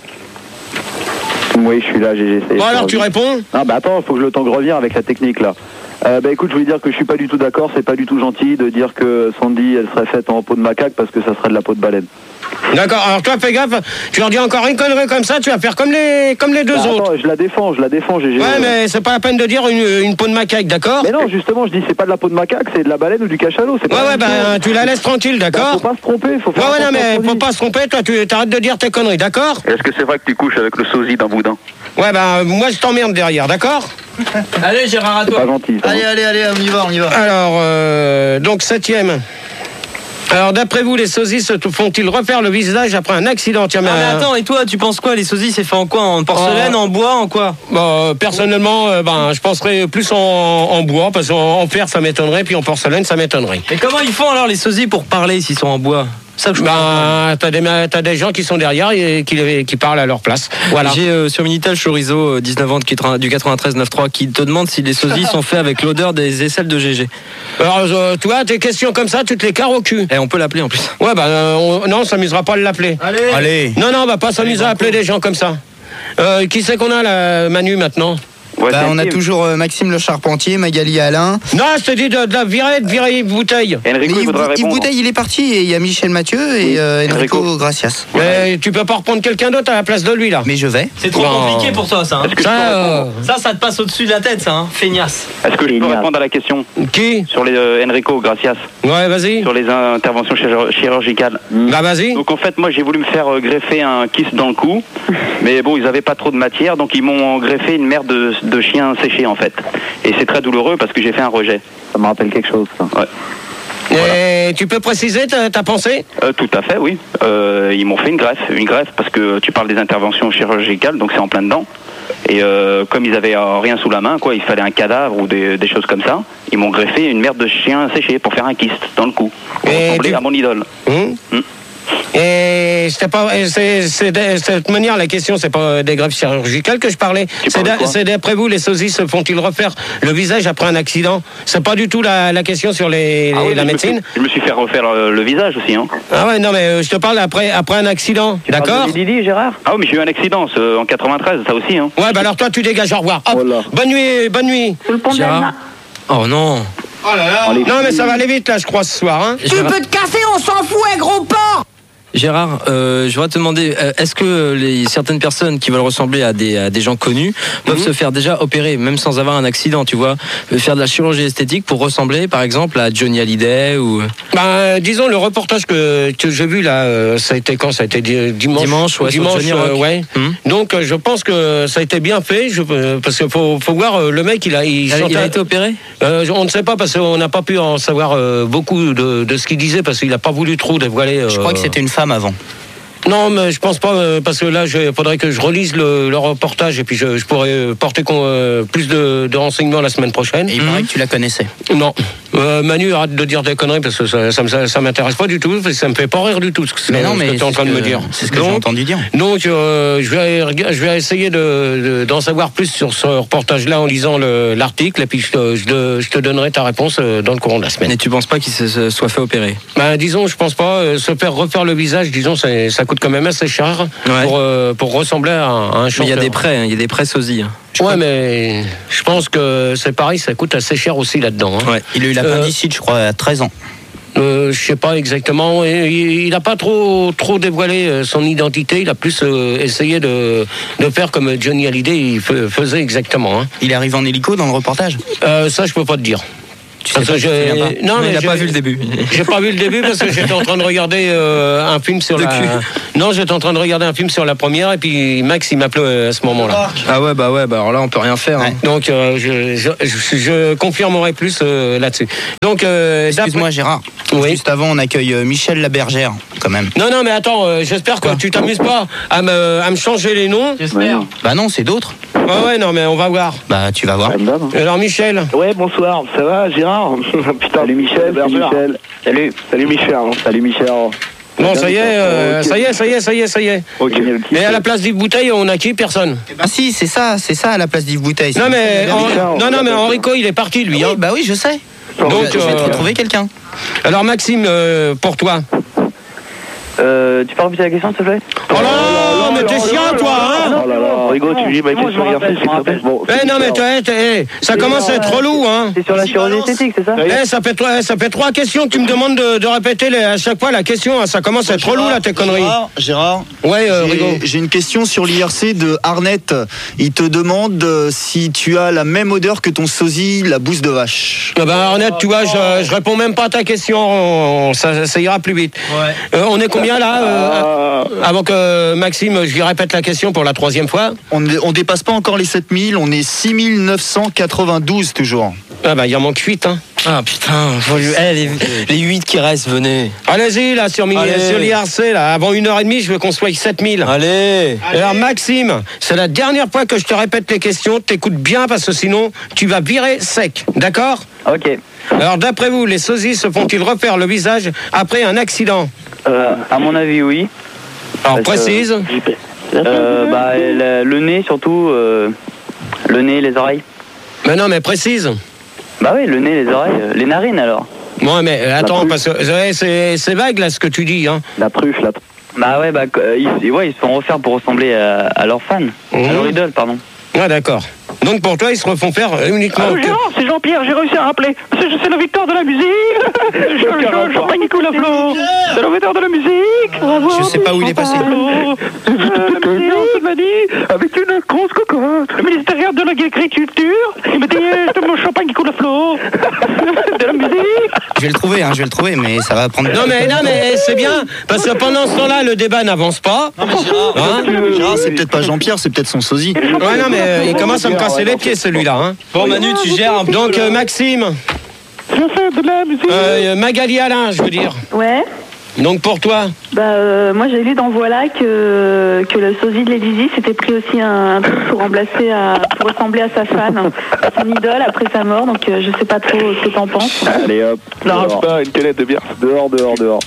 Oui, je suis là, j'ai essayé. Bon, alors, tu réponds. Ah bah attends, faut que je le temps que revienne avec la technique là. Euh, bah écoute, je voulais dire que je suis pas du tout d'accord, c'est pas du tout gentil de dire que Sandy elle serait faite en peau de macaque parce que ça serait de la peau de baleine. D'accord, alors toi, fais gaffe. Tu leur dis encore une connerie comme ça, tu vas faire comme les, comme les deux Bah, autres. attends, je la défends, je la défends, j'ai. Ouais, mais c'est pas la peine de dire une, une peau de macaque, d'accord? Mais non, justement, je dis c'est pas de la peau de macaque, c'est de la baleine ou du cachalot. C'est pas Ouais, la ouais, même bah, chose. tu la laisses tranquille, Bah, d'accord? faut pas se tromper, faut faire Ouais, ouais, non, attention à mais ce qu'on faut dit. pas se tromper, toi, tu t'arrêtes de dire tes conneries, d'accord? Est-ce que c'est vrai que tu couches avec le sosie d'un boudin? Ouais, bah, moi, je t'emmerde derrière, d'accord? Allez, Gérard, à C'est toi. pas gentil. ça. Allez, allez, allez, on y va, on y va. Alors, euh, donc, septième. Alors, d'après vous, les sosies se font-ils refaire le visage après un accident? Tiens, Ah, mais euh, attends, et toi, tu penses quoi? Les sosies, c'est fait en quoi? En porcelaine, Oh. en bois, en quoi? bon, personnellement, euh, ben, je penserais plus en, en bois, parce qu'en en fer, ça m'étonnerait, puis en porcelaine, ça m'étonnerait. Mais comment ils font alors, les sosies, pour parler s'ils sont en bois? Ça, je comprends pas. Ben, t'as des, t'as des gens qui sont derrière et qui, qui parlent à leur place. Voilà. J'ai euh, sur Minitel Chorizo, euh, dix-neuf ans de quatre-vingts du quatre-vingt-treize neuf trois, qui te demande si les sosies sont faits avec l'odeur des aisselles de G G. Alors, euh, toi, tes questions comme ça, tu te les carres au cul. Et on peut l'appeler en plus. Ouais, ben, euh, on- non, on s'amusera pas à l'appeler. Allez, Allez. Non, non, on va pas s'amuser à appeler des gens comme ça. Euh, qui c'est qu'on a, là, Manu, maintenant? Ouais, Bah, c'est on a Steve. toujours euh, Maxime Le Charpentier, Magali Alain. Non, je te dis de, de la virer, de virer Yves Bouteille. Mais Enrico, il Yves, voudra Yves répondre. Bouteille, il est parti et il y a Michel Mathieu et euh, Enrico, Enrico. Gracias. Mais tu peux pas reprendre quelqu'un d'autre à la place de lui, là. Mais je vais. c'est trop Non. compliqué pour toi, ça. hein. Est-ce que, je Ça, peux euh, répondre Ça, ça te passe au-dessus de la tête, ça, hein. Feignasse. Est-ce que je peux Génial. répondre à la question qui? sur les euh, Enrico Gracias, Ouais, vas-y. sur les euh, interventions chirur- chirurgicales? Bah, vas-y. Donc en fait, moi j'ai voulu me faire euh, greffer un kyste dans le cou, mais bon, ils avaient pas trop de matière, donc ils m'ont greffé une merde de, de chien séché en fait. Et c'est très douloureux parce que j'ai fait un rejet. Ça me rappelle quelque chose, ça. Ouais. Et tu peux préciser ta, ta pensée? Euh, tout à fait, oui. Euh, ils m'ont fait une greffe, une greffe parce que tu parles des interventions chirurgicales, donc c'est en plein dedans. Et euh, comme ils avaient euh, rien sous la main, quoi, il fallait un cadavre ou des, des choses comme ça. Ils m'ont greffé une merde de chien séché pour faire un kyste dans le cou, pour Et ressembler tu- à mon idole. Hum Hum. Et c'était pas, et c'est, c'est de cette manière, la question, c'est pas des greffes chirurgicales que je parlais. Tu C'est, parles de d'a- quoi c'est d'après vous, les sosies se font-ils refaire le visage après un accident? C'est pas du tout la, la question sur les, Ah les- oui, la je me médecine. suis- Je me suis fait refaire euh, le visage aussi, hein. Ah ouais, non, mais euh, je te parle après, après un accident, d'accord? Didi, Gérard. Ah oui, mais j'ai eu un accident ce- en quatre-vingt-treize, ça aussi, hein. Ouais, bah alors toi, tu dégages, au revoir. Hop. Voilà. Bonne nuit, bonne nuit. Sous le pont de Gérard. l'Alma. Oh non. Non, mais ça va aller vite, là, je crois, ce soir, hein. Gérard, te casser, on s'en fout, un gros porc! Gérard, euh, je voudrais te demander, euh, est-ce que les, certaines personnes qui veulent ressembler à des, à des gens connus peuvent Mhm. se faire déjà opérer, même sans avoir un accident, tu vois, euh, faire de la chirurgie esthétique pour ressembler, par exemple, à Johnny Hallyday ou Bah, disons, le reportage que, que j'ai vu, là, euh, ça a été quand? Ça a été di- dimanche. Dimanche, ouais, sur Johnny euh, Rock. ouais. Hum. Donc, euh, je pense que ça a été bien fait, je, euh, parce qu'il faut, faut voir, euh, le mec, il a, il il a, chantait- il a été opéré? Euh, on ne sait pas, parce qu'on n'a pas pu en savoir euh, beaucoup de, de ce qu'il disait, parce qu'il n'a pas voulu trop dévoiler. euh, Je crois que c'était une femme avant. Non, mais je pense pas, euh, parce que là, il faudrait que je relise le, le reportage, et puis je, je pourrais euh, porter con- euh, plus de, de renseignements la semaine prochaine. Et il paraît que tu la connaissais. Non. Euh, Manu, arrête de dire des conneries, parce que ça, ça, me- ça m'intéresse pas du tout, parce que ça me fait pas rire du tout, ce que, Mais non, ce mais que tu es en c'est train ce de me que- dire. c'est ce que j'ai Donc- entendu dire. Donc, euh, je, vais, rega- je vais essayer de, de- d'en savoir plus sur ce reportage-là en lisant le- l'article, et puis je te, je, te- je te donnerai ta réponse euh, dans le courant de la semaine. Et tu penses pas qu'il se, se soit fait opérer? Ben, disons, je pense pas, euh, se faire refaire le visage, disons, ça, ça coûte quand même assez cher Ouais. pour, euh, pour ressembler à un, à un Mais il chanteur. y a des prêts, hein, il y a des prêts sosies. hein. Ouais, mais je pense que c'est pareil, ça coûte assez cher aussi là-dedans. hein. Ouais. Il a eu l'appendicite, je crois, à treize ans. Euh, je sais pas exactement. Et Il n'a pas trop trop dévoilé euh, son identité. Il a plus euh, essayé de, de faire comme Johnny Hallyday il fe- faisait exactement. hein. Il arrive en hélico dans le reportage. Euh, ça, je peux pas te dire. Tu Parce sais pas, que tu te j'ai- souviens pas. non, mais il n'a j'ai- pas vu le début. J'ai pas vu le début parce que j'étais en train de regarder euh, un film sur De la. cul. Non, j'étais en train de regarder un film sur la première et puis Max il m'appelait euh, à ce moment-là. Ah ouais, bah ouais, bah alors là, on peut rien faire. hein. Donc euh, je, je, je, je confirmerai plus euh, là-dessus. Donc euh, Excuse-moi Gérard. Oui. Juste avant, on accueille euh, Michel Labergère, quand même. Non, non, mais attends, euh, j'espère que tu t'amuses pas à me, à me changer les noms. J'espère. Bah non, c'est d'autres. Ouais, ouais, non, mais on va voir. Bah tu vas voir. Alors Michel. Ouais, bonsoir, ça va, Gérard? Putain, Salut Michel, salut Michel. Salut. Salut Michel. Salut Michel. Bon, ça y est, euh, ça y est, ça y est, ça y est, ça y est. Ok. Et à la place d'Yves Bouteille, on a qui? Personne. Ah si, c'est ça, c'est ça à la place d'Yves Bouteille. Non, mais, C'est- en- non, non, mais Enrico, il est parti, lui. Oui, Hein. bah oui, je sais. Donc, je vais te euh, retrouver quelqu'un. Alors Maxime, euh, pour toi. Euh, tu peux répéter la question, s'il te plaît? Oh là là, mais t'es chiant, toi, hein? Oh là là, Rigo, tu dis ma question hier, c'est s'il te plaît. Bon, Eh non, mais t'es- t'es- ça commence à être relou, hein? C'est sur la chirurgie esthétique, c'est ça? Eh, ça fait, trois- ça fait trois questions que tu me demandes de, de répéter les- à chaque fois la question. Hein. Ça commence à être relou, là, tes conneries. Gérard, Gérard, Ouais, euh, j'ai- Rigo. j'ai une question sur l'I R C de Arnett. Il te demande euh, si tu as la même odeur que ton sosie, la bouse de vache. Ah ben, Arnett, tu vois, je, je réponds même pas à ta question. On- ça, ça ira plus vite. Euh, on est combien, là euh, Avant que Maxime, je lui répète la question pour la troisième fois. On ne on dépasse pas encore les sept mille, on est six mille neuf cent quatre-vingt-douze toujours. Ah ben, il en manque huit, hein. Ah putain, faut lui- eh, les, les huit qui restent, venez. Allez-y, là, sur, Allez. sur l'I R C, là, avant une heure et demie, je veux qu'on soit sept mille. Allez. Alors, Maxime, c'est la dernière fois que je te répète les questions. T'écoutes bien parce que sinon, tu vas virer sec. D'accord? Ok. Alors, d'après vous, les sosies se font-ils refaire le visage après un accident? Euh, à mon avis, oui. Alors, Parce que- précise. Euh, bah, le, le nez surtout, euh, le nez, les oreilles. Mais non, mais précise. Bah oui, le nez, les oreilles, euh, les narines alors. Bon, mais euh, attends, La parce que ouais, c'est c'est vague, là, ce que tu dis. Hein. La truffe, la truffe. Bah ouais, bah euh, ils, ouais, ils se font refaire pour ressembler à, à leurs fans, à leur idole, pardon. Ah, d'accord. Donc, pour toi, ils se refont faire euh, uniquement... Ah, que- Gérard, c'est Jean-Pierre, j'ai réussi à rappeler. C'est c'est la victoire de la musique. Jean-Pierre Nicolas Flo. C'est la victoire de la musique. Bravo. Je sais pas où il est passé. Flo. Euh, La musique, il m'a dit, avec une grosse cocotte. Le ministère de l'agriculture, il m'a dit, je te mon champagne Nicolas Flo. De la musique. Je vais le trouver, hein, je vais le trouver, mais ça va prendre. Non, mais, non, mais c'est bien, parce que pendant ce temps-là, le débat n'avance pas. Non mais Gérard, Hein Gérard, c'est peut-être pas Jean-Pierre, c'est peut-être son sosie. Ouais, non, mais euh, il commence à me casser les pieds, celui-là. Hein. Bon, Manu, tu gères un peu. Donc, euh, Maxime, Je fais de la musique. euh, Magali Alain, je veux dire. Ouais. Donc, pour toi, Bah, euh, moi j'ai lu dans Voilà que, que le sosie de Lady Di s'était pris aussi un, un truc pour remplacer, à, pour ressembler à sa fan, à son idole après sa mort. Donc euh, je sais pas trop ce que t'en penses. Allez hop. Non, dehors. c'est pas une canette de bière. Dehors, dehors, dehors.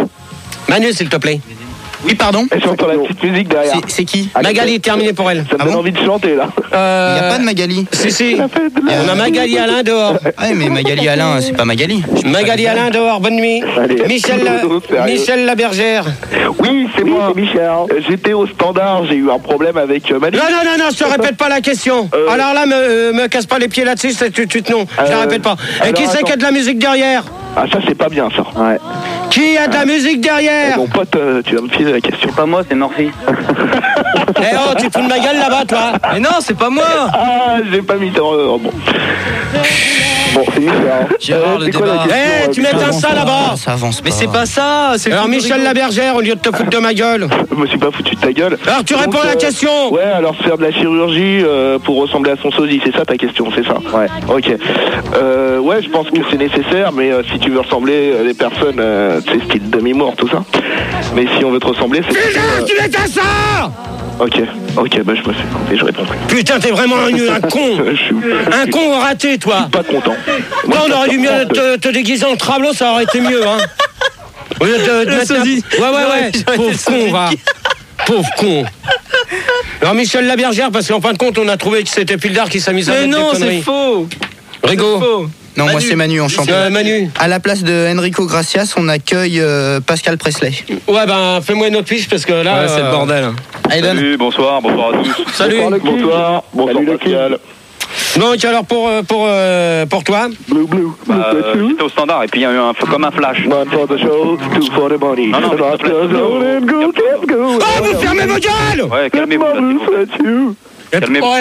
Manu, s'il te plaît. Oui, pardon. Et j'entends la petite musique derrière. C'est- C'est qui Magali, terminé pour elle. Ça me Ah donne bon envie de chanter là. Il n'y Euh, a pas de Magali. Si, si. On a Magali Alain dehors. Ouais, mais Magali Alain, c'est pas Magali. Magali Alain dehors, bonne nuit. Allez. Michel, Sérieux. Michel Labergère. Oui, c'est Oui, moi. c'est Michel. Euh, J'étais au standard, j'ai eu un problème avec euh, Manu. Non, non, non, non, je te répète pas la question. Euh. Alors là, me, euh, me casse pas les pieds là-dessus, c'est tout de suite non. Je la Euh, répète pas. Et alors, qui c'est qui a de la musique derrière? Ah, ça c'est pas bien ça. Ouais. Qui a de la musique derrière? Mon pote, euh, tu vas me filer la question. C'est pas moi, c'est Morphy. Eh oh, tu te fous de ma gueule là-bas, toi? Mais non, c'est pas moi. Ah, j'ai pas mis dans. euh, bon. Bon, c'est Michel. Gérard, le c'est quoi la débat. question, Eh, euh, tu Michel m'éteins ça là-bas. Ça avance pas. Mais c'est pas ça. C'est Alors le Michel rigolo. Labergère, au lieu de te foutre de ma gueule. Je me suis pas foutu de ta gueule. Alors tu Donc, réponds à la euh, question. Ouais, alors faire de la chirurgie euh, pour ressembler à son sosie, c'est ça ta question, c'est ça? Ouais. Ok. Euh, ouais, je pense que c'est nécessaire, mais euh, si tu veux ressembler à des personnes, euh, tu sais, style demi-mort, tout ça. Mais si on veut te ressembler, c'est. Putain, euh, tu m'éteins ça. Ok, ok, bah je me suis compté, j'aurais compris. Putain, t'es vraiment un, un con. Je suis Un con raté, toi. pas content. Moi, on aurait dû mieux te, te déguiser en travelot, ça aurait été mieux, hein. Au lieu de, de Le mettre un- sosie. Ouais, ouais, ouais. J'aurais été Pauvre con, sosie. va. Pauvre con. Alors, Michel Labergère, parce qu'en fin de compte, on a trouvé que c'était Pildar qui s'amusait à Mais mettre non, des c'est conneries. faux. Rigo. C'est faux. Non, moi Manu. c'est Manu, enchanté. Euh, Manu. À la place de Enrico Gracias, on accueille euh, Pascal Presley. Ouais, ben, fais-moi une autre fiche, parce que là... Ouais, c'est le euh, bordel. Allez, donne. Salut, bonsoir, bonsoir à tous. Salut. Bonsoir, bonsoir Salut, le Pascal. Donc, alors, pour, euh, pour, euh, pour toi, Blue, blue. Bah, euh, j'étais au standard et puis il y a eu un comme un flash. One for the show, two for the money. Non, non, mais s'il te plaît. Go, go, go, go. oh, vous fermez vos gueules. Ouais, calmez-vous là, s'il vous plaît. Ouais,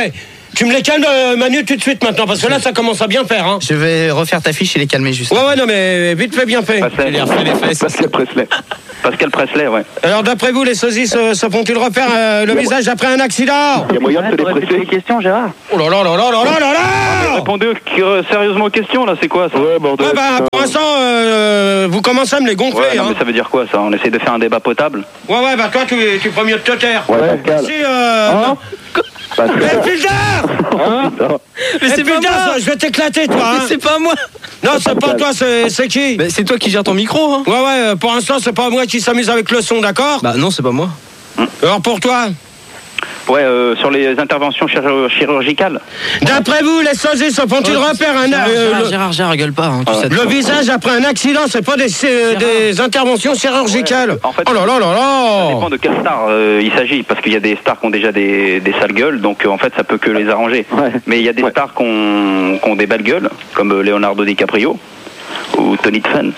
Tu me les calmes, euh, Manu, tout de suite maintenant, parce que là, ça commence à bien faire. Hein. Je vais refaire ta fiche et les calmer juste. Ouais, ouais, non, mais vite fait, bien fait. Pascal, Pascal Presley. Pascal Presley, ouais. Alors, d'après vous, les sosies se, se font-ils refaire euh, le visage après un accident? Il y a moyen de te les presser. les questions, Gérard. Oh là là là là là là là là. Répondez euh, sérieusement aux questions, là, c'est quoi ça? Ouais, bordel. Ah bah, pour l'instant, euh, vous commencez à me les gonfler. Ouais, non, hein. mais ça veut dire quoi ça? On essaie de faire un débat potable? Ouais, ouais, bah toi, tu, tu ferais mieux de te taire. Ouais, Pascal. Si, euh... Hein Eh, Filder Hein Mais Eh, c'est pas Filder, moi. je vais t'éclater, toi. Mais Hein. c'est pas moi. Non, c'est pas toi, c'est c'est qui? Mais c'est toi qui gères ton micro, hein. Ouais, ouais, euh, pour l'instant, c'est pas moi qui s'amuse avec le son, d'accord? Bah non, c'est pas moi. Alors, pour toi? Ouais, euh, sur les interventions chirur- chirurgicales. D'après vous, les sosies se font-ils refaire un... Gérard, euh, Gérard, le- Gérard, Gérard, gueule pas. Hein, tu sais. Le visage après un accident, c'est pas des, euh, des interventions chirurgicales. Ouais, en fait, oh là là là Ça là. dépend de quelle star euh, il s'agit, parce qu'il y a des stars qui ont déjà des, des sales gueules, donc euh, en fait ça peut que les arranger. Ouais. Mais il y a des Ouais. stars qui ont, qui ont des belles gueules, comme euh, Leonardo DiCaprio ou Tony Tfan.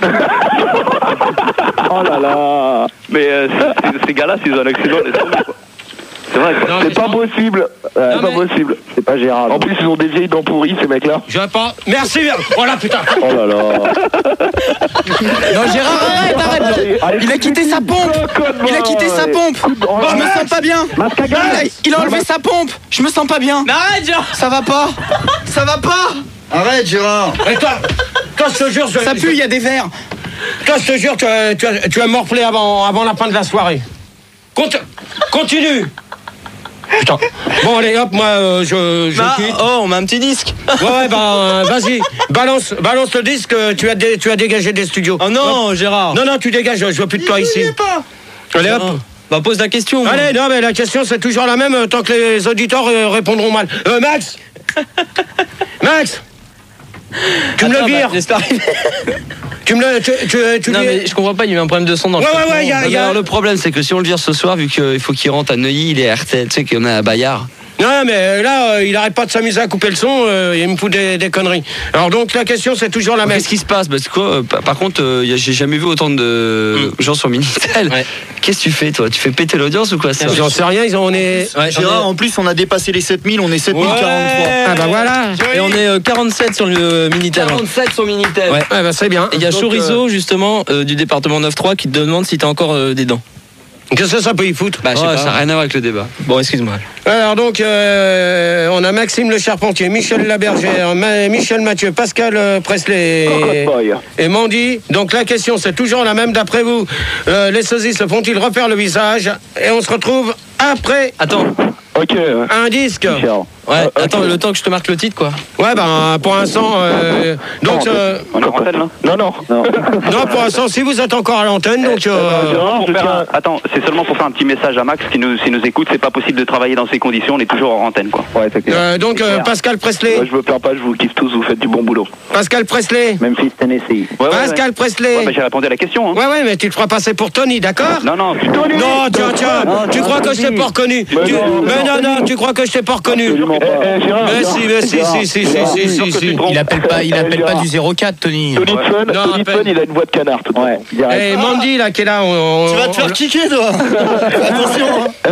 Oh là là. Mais euh, ces- ces gars-là, s'ils ont un accident, laisse tomber, quoi. C'est vrai quoi. C'est pas possible. Ouais, Non, pas mais- possible. C'est pas Gérard. En plus, ils ont des vieilles dents pourries, ces mecs-là. Je vais pas... Merci, oh là putain. Oh là là. Non, Gérard, arrête, arrête. Allez, Il a quitté sa pompe. Il a quitté sa pompe. Je me sens pas bien. Il a, il a enlevé sa pompe. Je me sens pas bien. Mais arrête, Gérard. Ça va pas. Ça va pas. Arrête, Gérard. Et toi, toi, je te jure... je- Ça pue, il y a des vers. Toi, je te jure, tu as, tu as, tu as morflé avant, avant la fin de la soirée. Conti- continue. Putain. Bon, allez, hop, moi, euh, je, je Bah, quitte. oh, on met un petit disque. Ouais, ouais, bah, euh, vas-y, balance, balance le disque, euh, tu as, dé- tu as dégagé des studios. Oh non, Gérard. Non, non, tu dégages, je veux plus de toi ici. Allez, hop. Bah pose la question. moi. Allez, non, mais la question, c'est toujours la même, euh, tant que les auditeurs euh, répondront mal. Euh, Max Max Tu me Attends, le bah, vires laisse-le arriver. Tu me le... Tu, tu, tu Non lui- mais je comprends pas, il y a eu un problème de son dans le Ouais, ouais, traitement. ouais, y a- Non, mais y a- alors, le problème c'est que si on le vire ce soir, vu qu'il faut qu'il rentre à Neuilly, il est à R T L, tu sais qu'on est à Bayard. Non, mais là, euh, il arrête pas de s'amuser à couper le son, euh, il me fout des, des conneries. Alors donc, la question, c'est toujours la même. Qu'est-ce qui se passe? Parce que quoi, euh, par par contre, euh, y a- j'ai jamais vu autant de gens sur Minitel. Ouais. Qu'est-ce que tu fais toi? Tu fais péter l'audience ou quoi ça? J'en sais rien, ils ont, on est... Ouais, Gérard, en plus, on a dépassé les sept mille, on est sept mille quarante-trois. Ah bah voilà. Et on est euh, quarante-sept sur le Minitel. quarante-sept sur Minitel. Ouais. Ouais, bah c'est bien. Et il y a Donc, Chorizo justement euh, du département neuf trois qui te demande si t'as encore euh, des dents. euh, Qu'est-ce que ça peut y foutre? Bah, ça n'a rien à voir avec le débat. Bon, excuse-moi. Alors donc, euh, on a Maxime Le Charpentier, Michel Labergère, Ma- Michel Mathieu, Pascal euh, Presley et, Boy. et Mandy. Donc la question, c'est toujours la même d'après vous. Euh, les sosies se font-ils refaire le visage? Et on se retrouve après Attends, Ok. euh, un disque. Michel. ouais, Euh, ok. attends, le temps que je te marque le titre, quoi. Ouais, ben pour l'instant, euh, donc euh, On est en antenne là? Non, non. Non. non, pour l'instant, si vous êtes encore à l'antenne, donc euh, Gérard, Pour je faire tiens- un- Attends, c'est seulement pour faire un petit message à Max qui nous, s'il nous écoute, c'est pas possible de travailler dans ces conditions, on est toujours en antenne quoi. Ouais, c'est clair. euh, donc euh, Pascal Presley, Moi, je me perds pas, je vous kiffe tous, vous faites du bon boulot. Pascal Presley, Memphis, Tennessee. Ouais, ouais, Pascal ouais. Presley. Ouais, bah, j'ai répondu à la question. Hein. Ouais, ouais, mais tu te feras passer pour Tony, d'accord? Non, non, Non, tiens, tiens, tu crois que je t'ai pas reconnu? Mais Tu- non, Mais non, non, tu crois que je t'ai pas reconnu? Absolument pas. Eh, eh, Gérard, Mais Gérard, si, mais si, Gérard, si, si, si, Gérard, si, si, si. Il appelle pas, il Eh, appelle pas Gérard. du zéro quatre, Tony. Tony Fun, Non, Tony à peine. Fun, il a une voix de canard tout ouais, direct. Et Mandy, là, qui est là, on, Tu vas te on- faire kicker, toi. Attention,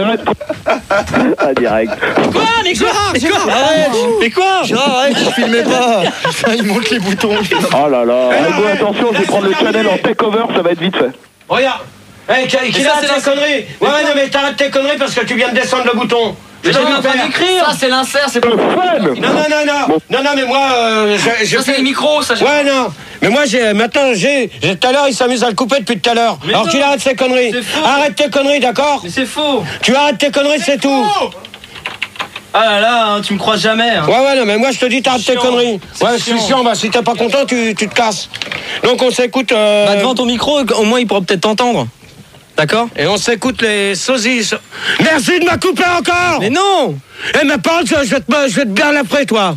hein. Ah, direct. Quoi? Mais quoi? Mais quoi? Arrête. Mais quoi? Gérard, arrête, je filmais pas. Putain, il manque les boutons. Oh là là. Eh, Hugo, ouais. attention, je vais prendre le channel en takeover, ça va être vite fait. Regarde. Eh, qui qui ça, arrête c'est tes la- conneries? Ouais, ouais, non, mais t'arrêtes tes conneries parce que tu viens de descendre le bouton. Mais Ça j'ai va même pas faire. d'écrire. Ça, c'est l'insert, c'est pas. Le fun. Non, non, non, non. Non, non, mais moi, euh, je, je Ça, c'est fais- les micros, ça. Ouais, non. Mais moi, j'ai, maintenant, j'ai, j'ai- tout à l'heure, il s'amuse à le couper depuis tout à l'heure. Mais Alors non. qu'il arrête ses conneries. C'est faux. Arrête tes conneries, d'accord? Mais c'est faux. Tu arrêtes tes conneries, c'est tout. Ah là là, hein, tu me croises jamais. Hein. Ouais, ouais, non, mais moi, je te dis, t'arrêtes tes Chiant. conneries. C'est Ouais, je suis chiant. chiant, bah, si t'es pas content, tu, tu te casses. Donc, on s'écoute, euh, Bah, devant ton micro, au moins il pourra peut-être t'entendre. D'accord? et on s'écoute les sosies. Merci de m'a coupé encore! Mais non! Eh, mais parle, je vais te, je vais te balle après, toi.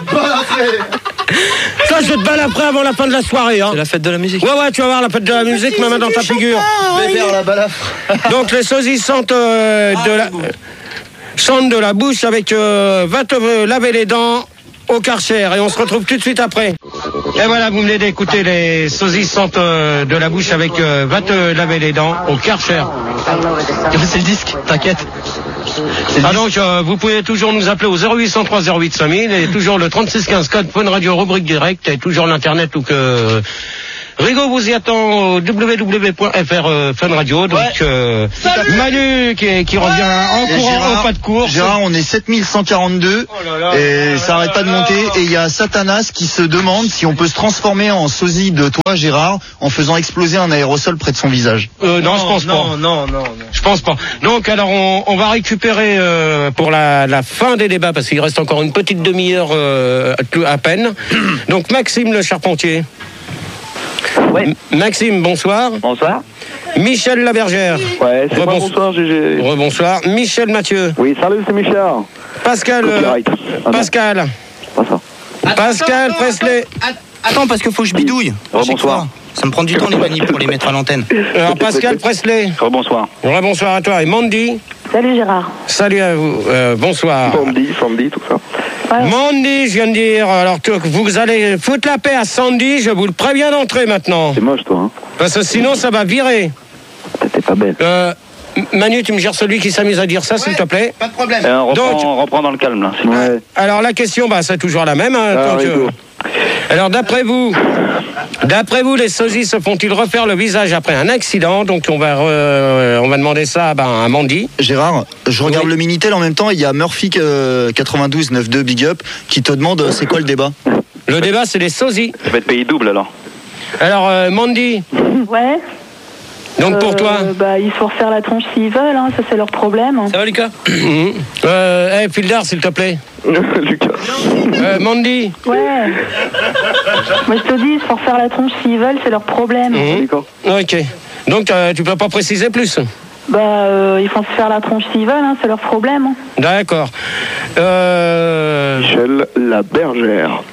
Ça, je vais te balle après avant la fin de la soirée, hein. C'est la fête de la musique. Ouais, ouais, tu vas voir la fête de la musique, ma main dans ta figure. Vers la balafre. Donc, les sosies sentent euh, de la... sentent de la bouche avec euh, va te euh, laver les dents au Karcher. Et on se retrouve tout de suite après. Et voilà, vous venez d'écouter les sosies sentent euh, de la bouche avec euh, va te laver les dents au Karcher. C'est le disque, t'inquiète. Ah donc, euh, vous pouvez toujours nous appeler au zéro huit cent trois zéro huit cinq mille et toujours le trente-six quinze code Fun Radio rubrique direct et toujours l'internet ou que... Rigo vous y attend au w w w point f r euh, Fun Radio. Donc ouais. euh, Manu qui, qui ouais. revient en courant Gérard, au pas de course. Gérard, on est sept mille cent quarante-deux oh là là, et là, ça arrête pas de monter. Et il y a Satanas qui se demande si on peut se transformer en sosie de toi, Gérard, en faisant exploser un aérosol près de son visage. Euh, non, non, je pense non, pas. Non, non, non, non. Je pense pas. Donc alors on, on va récupérer euh, pour la, la fin des débats parce qu'il reste encore une petite demi-heure euh, à peine. Donc Maxime le Charpentier. Ouais. Maxime, bonsoir. Bonsoir. Michel Labergère. Ouais, c'est moi, bonsoir, G G. Rebonsoir. Michel Mathieu. Oui, salut, c'est Michel. Pascal. Euh, Pascal. Pas ça. Pascal attends, Presley. Attends, attends, parce qu'il faut que je bidouille. Rebonsoir. Ça me prend du temps les manips pour les mettre à l'antenne. Alors Pascal Presley. Rebonsoir. Rebonsoir à toi. Et Mandy. Salut Gérard. Salut à vous. Euh, bonsoir. Sandy, Sandy, tout ça. Ouais. Mandy, je viens de dire. Alors tu, vous allez foutre la paix à Sandy. Je vous le préviens d'entrer maintenant. C'est moche, toi. Hein. Parce que sinon ça va virer. T'es pas bête. Euh, Manu, tu me gères celui qui s'amuse à dire ça, ouais, s'il te plaît. Pas de problème. Euh, reprends, Donc, reprends dans le calme là. Ouais. Alors la question, bah c'est toujours la même. Hein, Ah, tant que... Alors d'après vous, d'après vous, les sosies se font-ils refaire le visage après un accident? Donc on va, euh, on va demander ça ben, à Mandy. Gérard, je regarde oui. le Minitel en même temps. Il y a Murphy euh, quatre-vingt-douze neuf deux Big Up qui te demande euh, c'est quoi le débat. Le débat, c'est les sosies. Je vais te payer double alors. Alors euh, Mandy. Ouais. Donc pour euh, toi. Bah ils faut refaire la tronche s'ils veulent, hein, ça c'est leur problème. Ça va Lucas? euh, hey, Fildar, s'il te plaît. Lucas. Euh, Mandy. Ouais. Moi je te dis, il faut refaire la tronche s'ils veulent, c'est leur problème. Mmh. D'accord. Ok. Donc euh, tu peux pas préciser plus? Bah euh, ils font se faire la tronche s'ils veulent, hein, c'est leur problème. Hein. D'accord. Euh... Michel Labergère.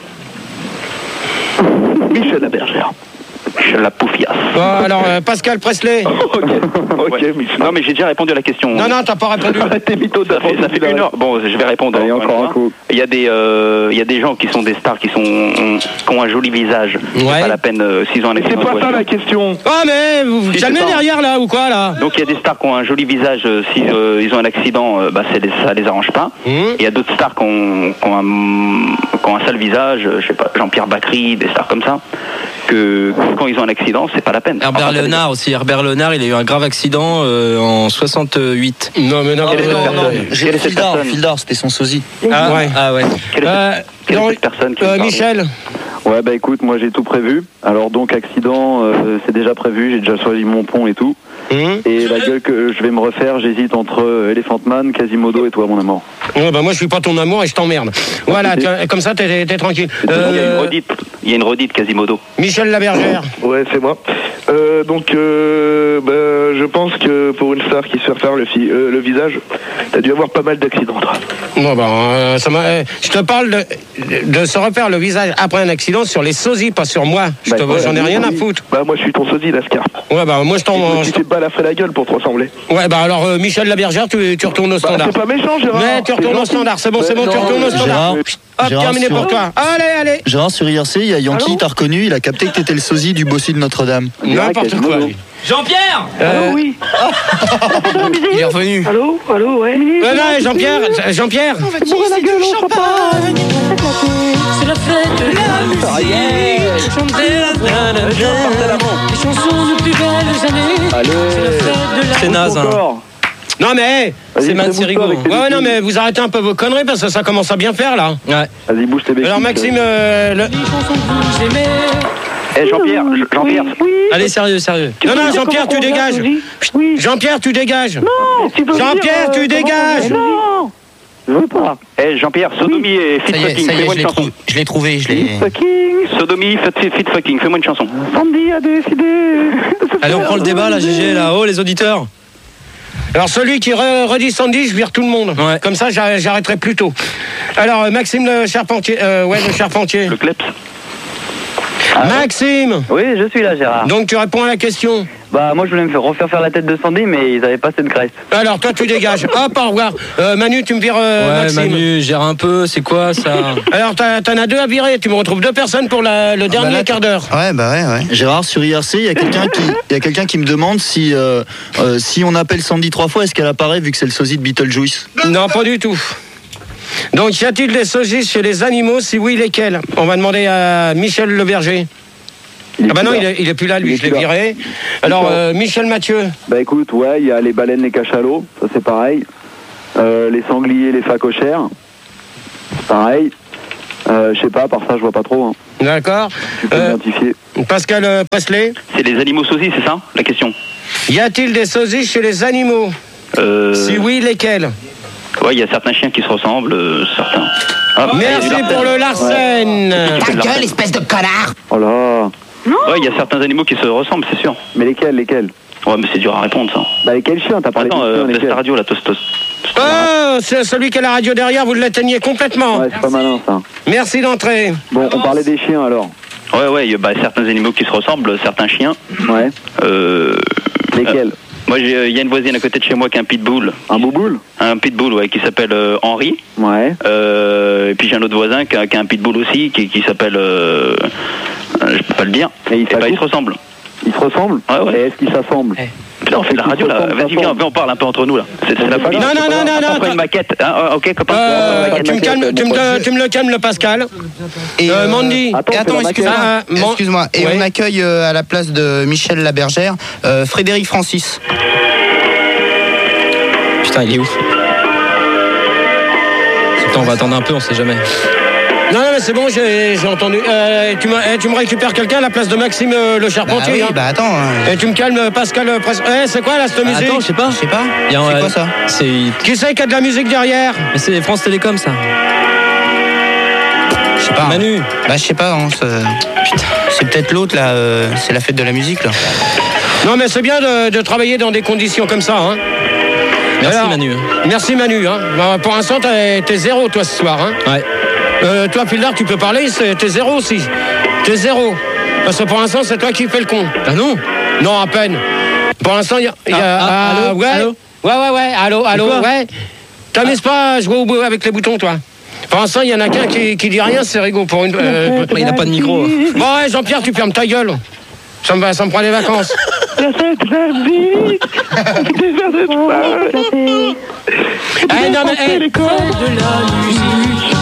Michel Labergère. Michel la poufiasse. Bon, alors euh, Pascal Presley. Ok, ok, ouais. Michel. Non mais j'ai déjà répondu à la question. Non, non, t'as pas répondu. Arrêtez mytho, ça fait, ça fait une heure. Bon, je vais répondre. Allez, encore un coup. Il y a des, euh, il y a des gens qui sont des stars qui sont, qui ont un joli visage. Ouais. C'est pas la peine euh, s'ils ont un accident. C'est pas ça la question. Ah mais vous vous Si, calmez c'est ça. derrière là ou quoi là? Donc il y a des stars qui ont un joli visage. Euh, si euh, ils ont un accident, euh, bah c'est des- ça les arrange pas. Mmh. Il y a d'autres stars qui ont, qui ont un, qui ont un sale visage. euh, Je sais pas, Jean-Pierre Bacry, des stars comme ça. Que quand ils ont un accident, c'est pas la peine. Herbert Enfin, Léonard aussi. Herbert Léonard, il a eu un grave accident euh, en soixante-huit. Non mais non, Quelle est cette non, personne non, Quelle j'ai est cette Fildar, personne Fildar, c'était son sosie. Ah ouais. Ah ouais. Quelle est cette- Euh, quelle est non, cette personne qui euh, me parle Michel. Ouais, bah écoute, moi j'ai tout prévu. Alors donc accident, euh, c'est déjà prévu, j'ai déjà choisi mon pont et tout. Mmh. Et la gueule que je vais me refaire, j'hésite entre euh, Elephant Man, Quasimodo et toi, mon amour. Ouais, bah moi je suis pas ton amour et je t'emmerde. Voilà, tiens, comme ça t'es, t'es tranquille. Il y a une Euh, redite, il y a une redite Quasimodo. Michel Labergère. Ouais, c'est moi. Euh, donc, euh, bah, je pense que pour une star qui se fait refaire le, fi- euh, le visage, t'as dû avoir pas mal d'accidents, toi. Bon bah euh, ça m'a, euh, je te parle de, de se refaire le visage après un accident sur les sosies, pas sur moi. Je Bah, te, ouais, j'en ai rien à oui. foutre. Bah, moi, je suis ton sosie, Lascar. Ouais bah moi je t'en. Tu t'es pas la fait la gueule pour te ressembler. Ouais bah alors euh, Michel Labergère, tu, tu retournes au Bah, standard. c'est pas méchant, Gérard. Mais tu C'est retournes au gentil. standard, c'est bon, c'est Mais bon, tu non, retournes au standard. Gérard, Hop, Gérard, terminé sur- pour toi. Allez, allez. Gérard, sur I R C, il y a Yankee, Allô t'a reconnu, il a capté que t'étais le sosie du bossu de Notre-Dame. N'importe quoi. lui. Jean-Pierre. Euh, Allô, oui. Il est revenu. Allô, allô, ouais. euh, non, Jean-Pierre, Jean-Pierre. Bourrez la gueule au champagne. C'est la fête de la musique. Chantez les chansons de plus belles années. Allez. C'est la fête de la C'est naze. Hein. Encore. Non mais Vas-y, c'est fais man, c'est bouge-toi rigolo. avec tes Ouais, béquilles. non mais vous arrêtez un peu vos conneries parce que ça commence à bien faire là. Ouais. Vas-y, bouge tes béquilles. Alors Maxime, euh, le... Les chansons que vous aimez. Eh Jean-Pierre, Jean-Pierre. Allez, sérieux, sérieux. non non Jean-Pierre tu dégages. Oui. Jean-Pierre tu dégages. Non, tu peux Jean-Pierre me dire, tu euh, dégages. comment- Non. Je veux pas. Eh Jean-Pierre, Sodomie et Fit Ça y est, Fucking, ça y est, fais-moi je une l'ai chanson. trouvé. Je l'ai trouvé, je l'ai. Fucking. Sodomie, Fit, fit Fucking, fais-moi une chanson. Sandy a décidé. de se Allez, on faire prend le débat là, G G, là. Oh, les auditeurs. Alors celui qui re- redit Sandy, je vire tout le monde. Ouais. Comme ça j'arr- j'arrêterai plus tôt. Alors euh, Maxime le Charpentier, euh, ouais le Charpentier. Le Kleps. Maxime. Oui, je suis là, Gérard. Donc tu réponds à la question. Bah moi je voulais me faire refaire faire la tête de Sandy, mais ils avaient pas cette graisse. Alors toi tu dégages. Hop, au revoir. Euh, Manu, tu me vires euh, Ouais, Maxime. Manu, gère un peu, c'est quoi ça? Alors t'as- t'en as deux à virer, tu me retrouves deux personnes pour la- le dernier bah là, quart d'heure. Ouais, bah ouais, ouais. Gérard, sur I R C, il y a quelqu'un qui, il y a quelqu'un qui me demande si, euh, euh, si on appelle Sandy trois fois, est-ce qu'elle apparaît vu que c'est le sosie de Beetlejuice? Non, pas du tout. Donc y a-t-il des sosies chez les animaux? Si oui, lesquels? On va demander à Michel Leberger. Ah bah non, il est, il est plus là, lui, Il est je l'ai plus là. viré. Alors, euh, Michel Mathieu. Bah écoute, ouais, il y a les baleines, les cachalots, ça c'est pareil. Euh, les sangliers, les phacochères, c'est pareil. Euh, je sais pas, par ça je vois pas trop. Hein. D'accord. Tu peux Euh, identifier. Pascal euh, Presley. C'est les animaux sosies, c'est ça la question? Y a-t-il des sosies chez les animaux? euh... Si oui, lesquels? Ouais, il y a certains chiens qui se ressemblent, euh, certains. Ah, Merci il y a du pour le Larsen. Larsen. Ta gueule, espèce de connard. Oh là. Ouais, il y a certains animaux qui se ressemblent, c'est sûr. Mais lesquels, lesquels? Ouais, mais c'est dur à répondre ça. Bah lesquels chiens? T'as parlé Attends, de euh, chiens, baisse lesquels? ta radio, la tostos. Oh, c'est celui qui a la radio derrière, vous l'éteignez complètement. Ouais, c'est pas malin ça. Merci d'entrer. Bon, on parlait des chiens alors. Ouais, ouais, il y a bah, certains animaux qui se ressemblent, certains chiens. Ouais. Euh... Lesquels? euh, Moi, il y a une voisine à côté de chez moi qui a un pitbull. Un bouboule? Un pitbull, ouais, qui s'appelle euh, Henri. Ouais. Euh, et puis j'ai un autre voisin qui a, qui a un pitbull aussi, qui, qui s'appelle... Euh, euh, je peux pas le dire. Et il et bah, ils se ressemblent. Ils se ressemblent? Ouais, ouais. Et est-ce qu'ils s'assemblent? Putain, on fait de la radio, là. Vas-y, viens, viens, on parle un peu entre nous, là. C'est c'est la folie. Non, non, non, non, non. On prend une maquette. Hein, ah, ok, copain. Euh, tu, me calmes, tu, me, tu me le calmes, le Pascal. Et euh, Mandy. Attends, attends excuse-moi. Ah, Mon- Excuse-moi. Et Ouais. on accueille euh, à la place de Michel Labergère, euh, Frédéric Francis. Putain, il est où? Attends, on va attendre un peu, on sait jamais. Non, non, mais c'est bon, j'ai j'ai entendu. Euh, tu, me, eh, tu me récupères quelqu'un à la place de Maxime euh, le Charpentier. Bah oui, hein. bah attends. hein. Et tu me calmes, euh, Pascal. euh, Pres- Eh, c'est quoi là, cette Bah, musique? attends, je sais pas. Je sais pas. Il y a un- C'est quoi ça? C'est Qui c'est qui a de la musique derrière? mais c'est France Télécom ça. Je sais pas. hein. Manu. Bah je sais pas. Hein, c'est- Putain. C'est peut-être l'autre là. euh, c'est la fête de la musique là. Non, mais c'est bien de, de travailler dans des conditions comme ça. Hein. Merci Alors, Manu. Merci Manu. Hein. Bah, pour l'instant, t'es t'es zéro toi ce soir. Hein. Ouais. Euh, toi, Pildar, tu peux parler, c'est- t'es zéro aussi. T'es zéro. Parce que pour l'instant, c'est toi qui fais le con. Ah non. Non, à peine. Pour l'instant, il y a. il y a- Ah, ah, allô ouais. Allô ouais, ouais, ouais. Allô, allô, quoi ouais. T'amuses pas à jouer au bout avec les boutons, toi. Pour l'instant, il y en a qu'un qui, qui dit rien, c'est rigolo pour une. euh, Il n'a pas de micro. Bon, ouais, Jean-Pierre, tu fermes ta gueule. Ça me, ça me prend les vacances. La fête de la musique. Des verres de pain. Eh, non, mais, eh, de la musique.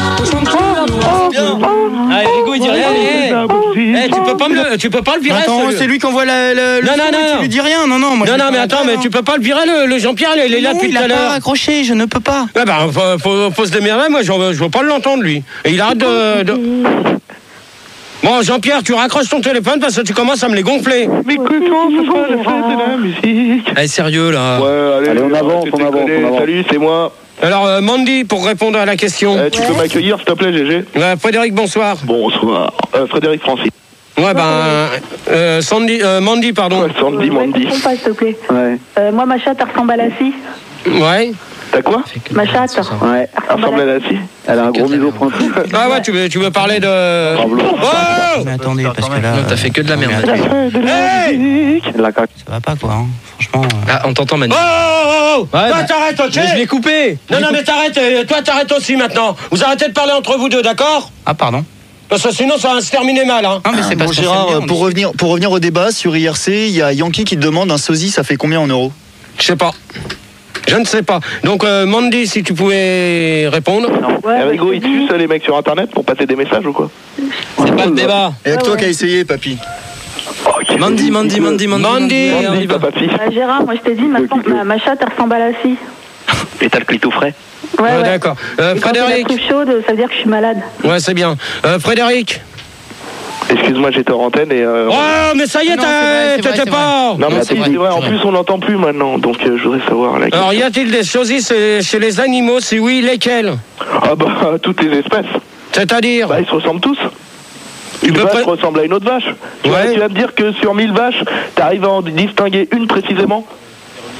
Ah, Rigo, il dit rien. Eh, eh, tu peux pas me le, tu peux pas le virer. Attends, ce- c'est lui qui envoie la, la- le Non, son non, et non. tu lui dis rien. Non, non, moi je Non, vais non, pas mais la attends, faire, mais hein. tu peux pas le virer, le, le Jean-Pierre, il est là Non, depuis il tout à a pas l'heure. raccroché, je ne peux pas. Ouais, bah, faut, faut, faut se démerder, moi, je je veux pas l'entendre, lui. Et il arrête de. de- Bon, Jean-Pierre, tu raccroches ton téléphone parce que tu commences à me les gonfler. Mais que quand ce sera la fête de la musique. Allez, sérieux là. Ouais, allez, Allez, on avance, tu on avance, déconnes. on avance. Salut, c'est moi. Alors, euh, Mandy, pour répondre à la question. Eh, tu peux m'accueillir, s'il te plaît, G G? Euh, Frédéric, bonsoir. Bonsoir. Euh, Frédéric Francis. Ouais, ben. Euh, Sandy, euh, Mandy, pardon. Ouais, Sandy, Mandy. Ne pas, s'il te plaît. Ouais. Euh, moi, ma chatte, elle ressemble à la scie. Ouais. T'as quoi? Ma chatte. Ouais. Elle ressemble à la scie. Elle a un gros museau pointu. Ah ouais, tu veux, tu veux parler de. Pablo. Oh Mais attendez, parce que là. Non, t'as fait que de la merde. Non, mais La fête de la Hey musique. La cac. Ça va pas quoi, hein. Franchement. euh, Ah, on t'entend Manu. Oh, oh, oh, oh. Ouais, Toi, bah, t'arrêtes, ok? Mais je l'ai coupé. Non, non, mais t'arrêtes, euh, toi, t'arrêtes aussi maintenant. Vous arrêtez de parler entre vous deux, d'accord? Ah, pardon. Parce que sinon, ça va se terminer mal, hein. Non, mais c'est Bon, parce qu'on Gérard, s'aime bien, on pour est- revenir, pour revenir au débat sur I R C, il y a Yankee qui te demande un sosie, ça fait combien en euros? Je sais pas. Je ne sais pas. Donc, euh, Mandy, si tu pouvais répondre. Ouais, Eh, Rigo, bah, ils je te dis. tuent les mecs sur internet pour passer des messages ou quoi? C'est pas le débat. Et avec Ouais, toi ouais. qui as essayé, papy. Mandy, Mandy, Mandy, Mandy. Mandy. Allez, on y va. Papi. Bah, Gérard, moi, je t'ai dit, ma, ma, ma chatte, elle ressemble à la scie. Et t'as le clito frais? Ouais, Ouais, ouais. d'accord. Euh, Et quand j'ai la Frédéric. trouve chaude, ça veut dire que je suis malade. Ouais, c'est bien. Euh, Frédéric. Excuse-moi, j'étais en antenne et. Euh... Oh, mais ça y est, Non, c'est vrai, t'as- c'est vrai, t'étais c'est pas. Non, mais Non, attends, c'est c'est vrai, vrai, en c'est plus on n'entend plus maintenant, donc euh, je voudrais savoir la Alors, question. y a-t-il des choses chez, chez les animaux? Si oui, lesquelles? Ah bah, toutes les espèces. C'est-à-dire? Bah, ils se ressemblent tous. Une peux vache pas- ressemble à une autre vache. Tu, Ouais. vas, tu vas me dire que sur mille vaches, t'arrives à en distinguer une précisément?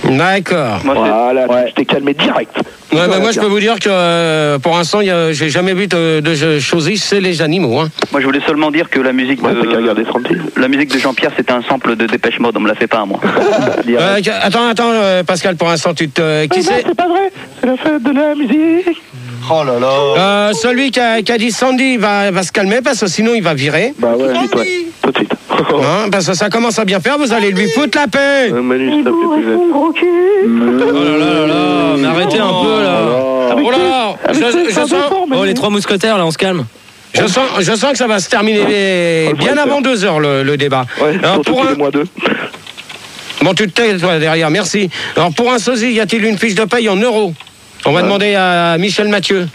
D'accord. Voilà, je t'ai calmé direct. Ouais, mais moi je peux vous dire que euh, pour l'instant, y a- j'ai jamais vu de, de choses, c'est les animaux. Hein. Moi, je voulais seulement dire que la musique Ouais, de, t'as qu'à regarder tranquille. la musique de Jean-Pierre, c'était un sample de Dépêche Mode. On me l'a fait pas à moi. Euh, attends, attends, euh, Pascal, pour l'instant, tu te. Qui Ah non, c'est c'est pas vrai, c'est la fête de la musique. Oh là là. euh, Celui qui a, qui a dit Sandy va, va se calmer parce que sinon il va virer. Bah ouais, vite, ouais. Tout de suite. Hein, parce que ça commence à bien faire, vous allez lui foutre la paix. Euh, Manu, Il s'il te plaît, bourrait plus son gros cul. Oh là là là là, mais arrêtez un peu là. Oh là là, je, je sens, Oh, les trois mousquetaires là, on se calme. je, sens, je sens que ça va se terminer bien avant deux heures le, le débat. Ouais, Alors, surtout pour tous un... les mois deux. Bon, tu te tais, toi, derrière, merci. Alors, pour un sosie, y a-t-il une fiche de paye en euros? On va Ouais. demander à Michel Mathieu.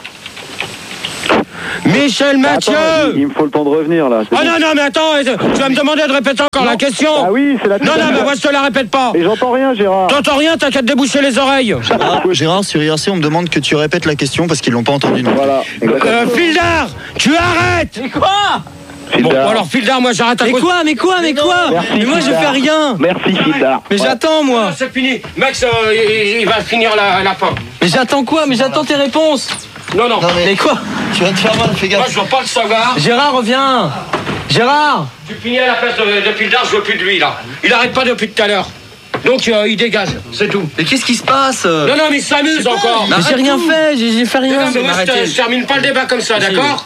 Michel Mathieu. Attends, il, il me faut le temps de revenir là. c'est Oh bon. non, non, mais attends, tu vas me demander de répéter encore la question. Ah oui, c'est la Non, non, mais moi je te la répète pas. Et j'entends rien, Gérard. T'entends rien, t'as qu'à te déboucher les oreilles. Gérard, Gérard, sur I R C, on me demande que tu répètes la question parce qu'ils l'ont pas entendu. Non. Voilà. Euh, Fildar, tu arrêtes. Mais quoi? Bon, alors Fildar, moi j'arrête à Mais cause- quoi? Mais quoi? Mais quoi? Merci, Mais moi je Fildar. fais rien. Merci, Fildar. Mais j'attends moi. Ah, c'est fini. Max, euh, il, il va finir la, la fin. Mais j'attends quoi? Mais j'attends tes réponses. Non, non. Non, mais Mais quoi? tu vas te faire mal, fais Moi gaffe. je veux pas le savoir. Gérard, reviens. Gérard. Tu finis à la place de, de Fildar, je veux plus de lui là. Il arrête pas depuis tout à l'heure. Donc euh, il dégage, c'est tout. Mais qu'est-ce qui se passe? Non, non, mais il s'amuse encore. Mais j'ai rien fait, j'ai j'ai fait rien. Non, mais moi, je, te- je termine pas le débat comme ça, d'accord?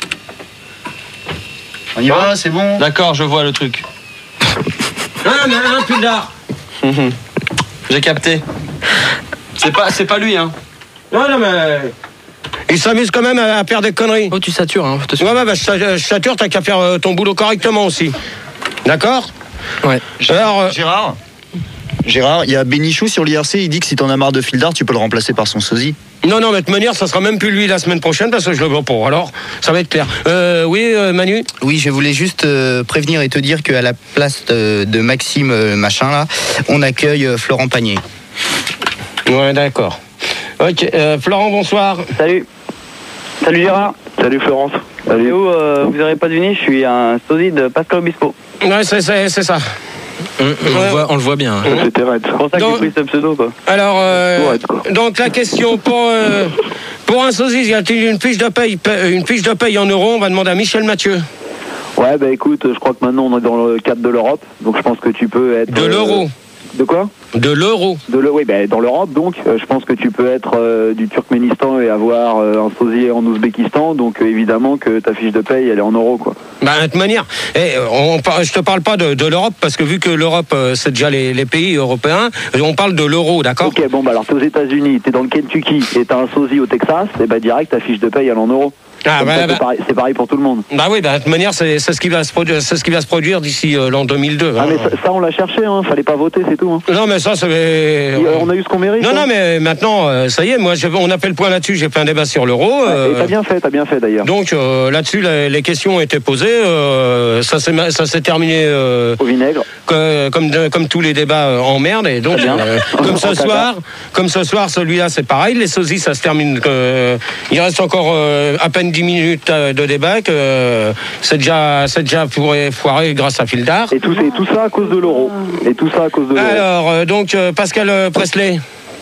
On y va, c'est bon. D'accord, je vois le truc. Non, mais un Fildar. J'ai capté. C'est pas, c'est pas lui, hein. Non, non, mais. Il s'amuse quand même à, à faire des conneries. Oh, tu satures, hein. Ouais, ouais, bah, je, sa- je sature, t'as qu'à faire euh, ton boulot correctement aussi. D'accord? Ouais. Alors, euh, Gérard Gérard, il y a Bénichou sur l'I R C, il dit que si t'en as marre de Fildar, tu peux le remplacer par son sosie. non, non, mais de toute manière, ça sera même plus lui la semaine prochaine parce que je le vois pour. Alors, ça va être clair. Euh, oui, euh, Manu? Oui, je voulais juste euh, prévenir et te dire qu'à la place de, de Maxime euh, machin là, on accueille euh, Florent Pagnier. Ouais, d'accord. Ok, euh, Florent, bonsoir. Salut. Salut Gérard. Salut, Florence. Et où, euh, vous n'aurez pas deviné, je suis un sosie de Pascal Obispo. Ouais, c'est, c'est, c'est ça. On, on le voit, on le voit bien. hein. C'était raide. C'est pour ça que Donc- j'ai pris ce pseudo, quoi. Alors, euh, Ouais, quoi. donc la question pour, euh, pour un sosie, y a-t-il une fiche de paye, pa- une fiche de paye en euros? On va demander à Michel Mathieu. Ouais, bah écoute, je crois que maintenant on est dans le cadre de l'Europe, donc je pense que tu peux être. De euh, l'euro. De quoi? De l'euro. De le, oui, bah, dans l'Europe, donc, euh, je pense que tu peux être euh, du Turkménistan et avoir euh, un sosie en Ouzbékistan, donc euh, évidemment que ta fiche de paye, elle est en euros, quoi. Bah, de toute manière, eh, on, par- je te parle pas de, de l'Europe, parce que vu que l'Europe, euh, c'est déjà les, les pays européens, on parle de l'euro, d'accord? Ok, bon, bah alors t'es aux États-Unis, t'es dans le Kentucky et t'as un sosie au Texas, et bah direct, ta fiche de paye, elle est en euros. Ah, Comme bah, ça, bah. c'est, pareil, c'est pareil pour tout le monde. Bah oui, bah, de toute manière, c'est, c'est ce qui va se produire, c'est ce qui va se produire d'ici euh, l'an deux mille deux. Ah, hein. mais ça, ça, on l'a cherché, hein, fallait pas voter, c'est tout. Hein. Non, mais ça, c'est. Et, euh, on a eu ce qu'on mérite. Non, hein. non, mais maintenant, euh, ça y est, moi, j'ai- on a fait le point là-dessus, j'ai fait un débat sur l'euro. Ouais, euh, et t'as bien fait, t'as bien fait d'ailleurs. Donc euh, là-dessus, les, les questions ont été posées. euh, ça s'est ma- ça s'est terminé euh, Au vinaigre. que- comme de- comme tous les débats euh, en merde. Et donc, bien. euh, comme ce soir, comme ce soir, celui-là, c'est pareil. Les sosies, ça se termine. que- il reste encore euh, à peine dix minutes euh, de débat. Que euh, c'est déjà, c'est déjà foiré, foiré grâce à Fildar. Et tout, et tout ça à cause de l'euro. Et tout ça à cause de l'euro. Alors, euh, donc, euh, Pascal euh, Presley.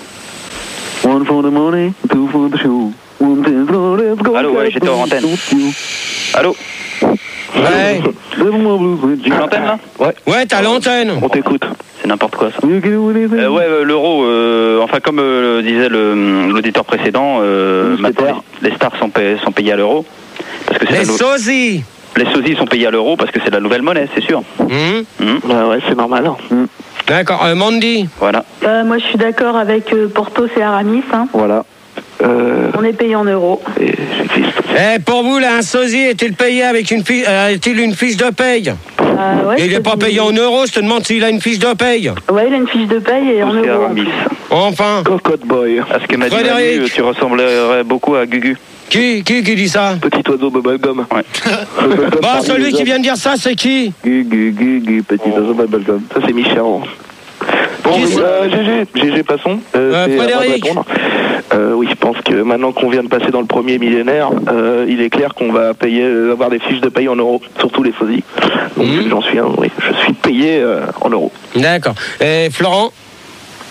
One for the money, two for the show. One two, three, let's go. Allô, ouais, j'étais hors antenne. Allô? Ouais, J'ai l'antenne là? Ouais. ouais, t'as l'antenne. On t'écoute. C'est n'importe quoi ça. Euh, ouais, euh, l'euro, euh, enfin comme euh, le disait le- l'auditeur précédent, euh, maintenant les, les stars sont, payés, sont payés à l'euro. Parce que c'est Les la nou- sosies. les sosies sont payés à l'euro parce que c'est la nouvelle monnaie, c'est sûr. Hum, Hum, Ouais, ouais, c'est normal. Hein. D'accord, euh, Mandy. Voilà. Euh, moi, je suis d'accord avec euh, Portos et Aramis. Hein. Voilà. Euh, On est payé en euros. et j'existe. Eh, pour vous, là, un sosie est-il payé avec une fiche, a-t-il une fiche de paye? Euh, ouais, Et il n'est je pas te dis- payé en euros, je te demande s'il a une fiche de paye. Ouais, il a une fiche de paye et en C'est euros. en Aramis. plus. Enfin, Cocotte Boy. À ce que m'a dit Frédéric. Manu, tu ressemblerais beaucoup à Gugu. qui, qui, qui dit ça? Petit oiseau bubblegum. Ouais. Bah, celui qui vient de dire ça, c'est qui? Gu, gu, gu, gu, petit oiseau bubblegum. Ça, c'est Michel. Bon, Qui euh, G G, G G, passons. Euh, c'est à moi de Frédéric. répondre. Euh, oui, je pense que maintenant qu'on vient de passer dans le premier millénaire, euh, il est clair qu'on va payer, euh, avoir des fiches de paye en euros, surtout les sosies. Donc Mhm. j'en suis un, oui, je suis payé euh, en euros. D'accord. Et Florent?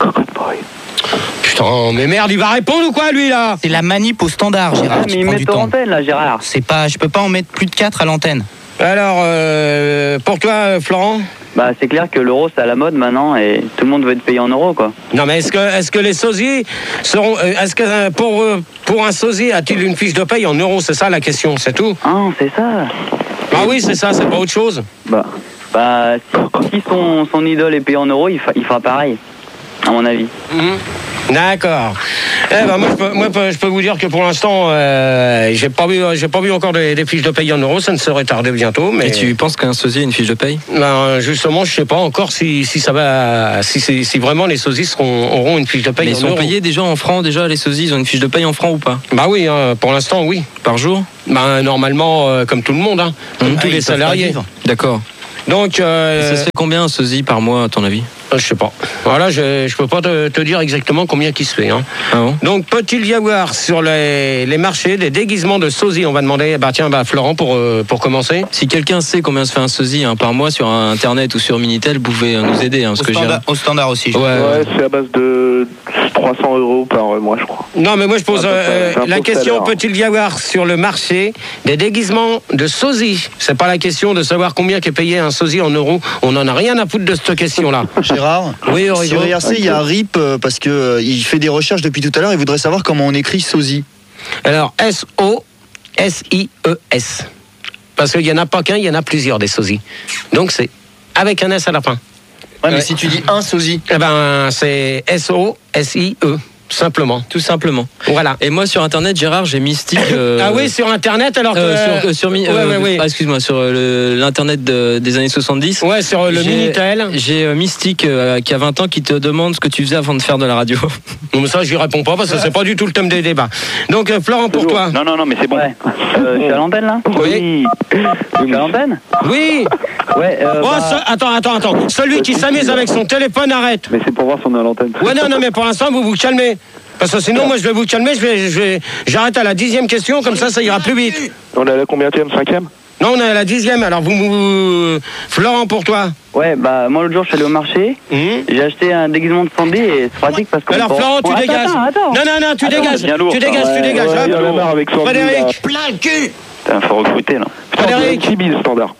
Putain, mais merde, il va répondre ou quoi, lui, là? C'est la manip au standard, Gérard. Ah, mais ils mettent en antenne, là, Gérard. C'est pas, je peux pas en mettre plus de quatre à l'antenne. Alors, euh, pour toi, Florent? Bah, c'est clair que l'euro, c'est à la mode maintenant et tout le monde veut être payé en euros, quoi. Non, mais est-ce que, est-ce que les sosies seront. Est-ce que euh, pour, euh, pour un sosie, a-t-il une fiche de paye en euros? C'est ça la question, c'est tout? Ah, c'est ça. Ah oui, c'est ça, c'est pas autre chose. Bah, bah si, si son, son idole est payé en euros, il, fa, il fera pareil, à mon avis. Mmh. D'accord. Eh ben moi, je peux, moi, je peux vous dire que pour l'instant, euh, j'ai pas vu, j'ai pas vu encore des, des fiches de paye en euros. Ça ne serait tardé bientôt. Mais et tu penses qu'un sosie a une fiche de paye? Ben justement, je sais pas encore si, si ça va, si, si, si vraiment les sosies seront, auront une fiche de paye. Mais en ils sont euros. payés déjà en francs. Déjà, les sosies, ils ont une fiche de paye en francs ou pas? Bah oui, hein, pour l'instant, oui. Par jour? Ben normalement, euh, comme tout le monde, hein, comme mmh. tous ah, les salariés. D'accord. Donc. Euh, ça se fait combien un sosie par mois, à ton avis? Je sais pas. Voilà, je je peux pas te, te dire exactement combien qui se fait. Hein. Ah bon? Donc peut-il y avoir sur les, les marchés des déguisements de sosie? On va demander. Bah tiens, bah Florent pour euh, pour commencer. Si quelqu'un sait combien se fait un sosie hein, par mois sur internet ou sur Minitel, vous pouvez nous aider. Hein, parce au, que standard, au standard aussi. Ouais, ouais c'est à base de trois cents euros par mois, je crois. Non, mais moi je pose euh, la question salaire. Peut-il y avoir sur le marché des déguisements de sosie? C'est pas la question de savoir combien est payé un sosie en euros. On en a rien à foutre de cette question-là. Gérard. Oui. Sur I R C, il y a Rip euh, parce que euh, il fait des recherches depuis tout à l'heure. Il voudrait savoir comment on écrit sosie. Alors S O S I E S. Parce qu'il y en a pas qu'un, il y en a plusieurs des sosies. Donc c'est avec un S à la fin. Ouais, mais ouais. Si tu dis un sosie, eh ben c'est S O S I E. Simplement. Tout simplement. Voilà. Et moi sur internet, Gérard, j'ai Mystique. Euh... ah oui, sur internet alors que... euh, sur, euh, sur mi... ouais, euh, ouais, ouais. Ah, excuse-moi, sur euh, l'internet de, des années soixante-dix. Ouais, sur le Minitel. J'ai euh, Mystique euh, qui a vingt ans qui te demande ce que tu faisais avant de faire de la radio. Non mais ça j'y réponds pas parce que c'est pas du tout le thème des débats. Donc euh, Florent pour toi. Non non non mais c'est bon. Ouais. Euh, je suis à l'antenne là? Oui. Je suis à l'antenne? Oui. Ouais. Euh, oh, bah... ce... Attends attends attends. Celui qui s'amuse avec son téléphone arrête. Mais c'est pour voir si on est à l'antenne. Ouais non non mais pour l'instant vous vous calmez. Parce que sinon, moi, je vais vous calmer, je vais, je vais, j'arrête à la dixième question, comme ça, ça ira plus vite. On est à la combienième, cinquième? Non, on est à la dixième, alors vous, vous... Florent, pour toi. Ouais, bah, moi, l'autre jour, je suis allé au marché, mmh. j'ai acheté un déguisement de Sandy et c'est pratique parce que... Alors, Florent, tu bon, dégages. Attends, attends. Non, non, non, tu attends, dégages. Lourd, tu dégages, ouais, tu dégages. Ouais, il y en a marre avec Sandy. Frédéric. Plein le cul. Putain, faut recruter, là. Frédéric. Tibi, standard.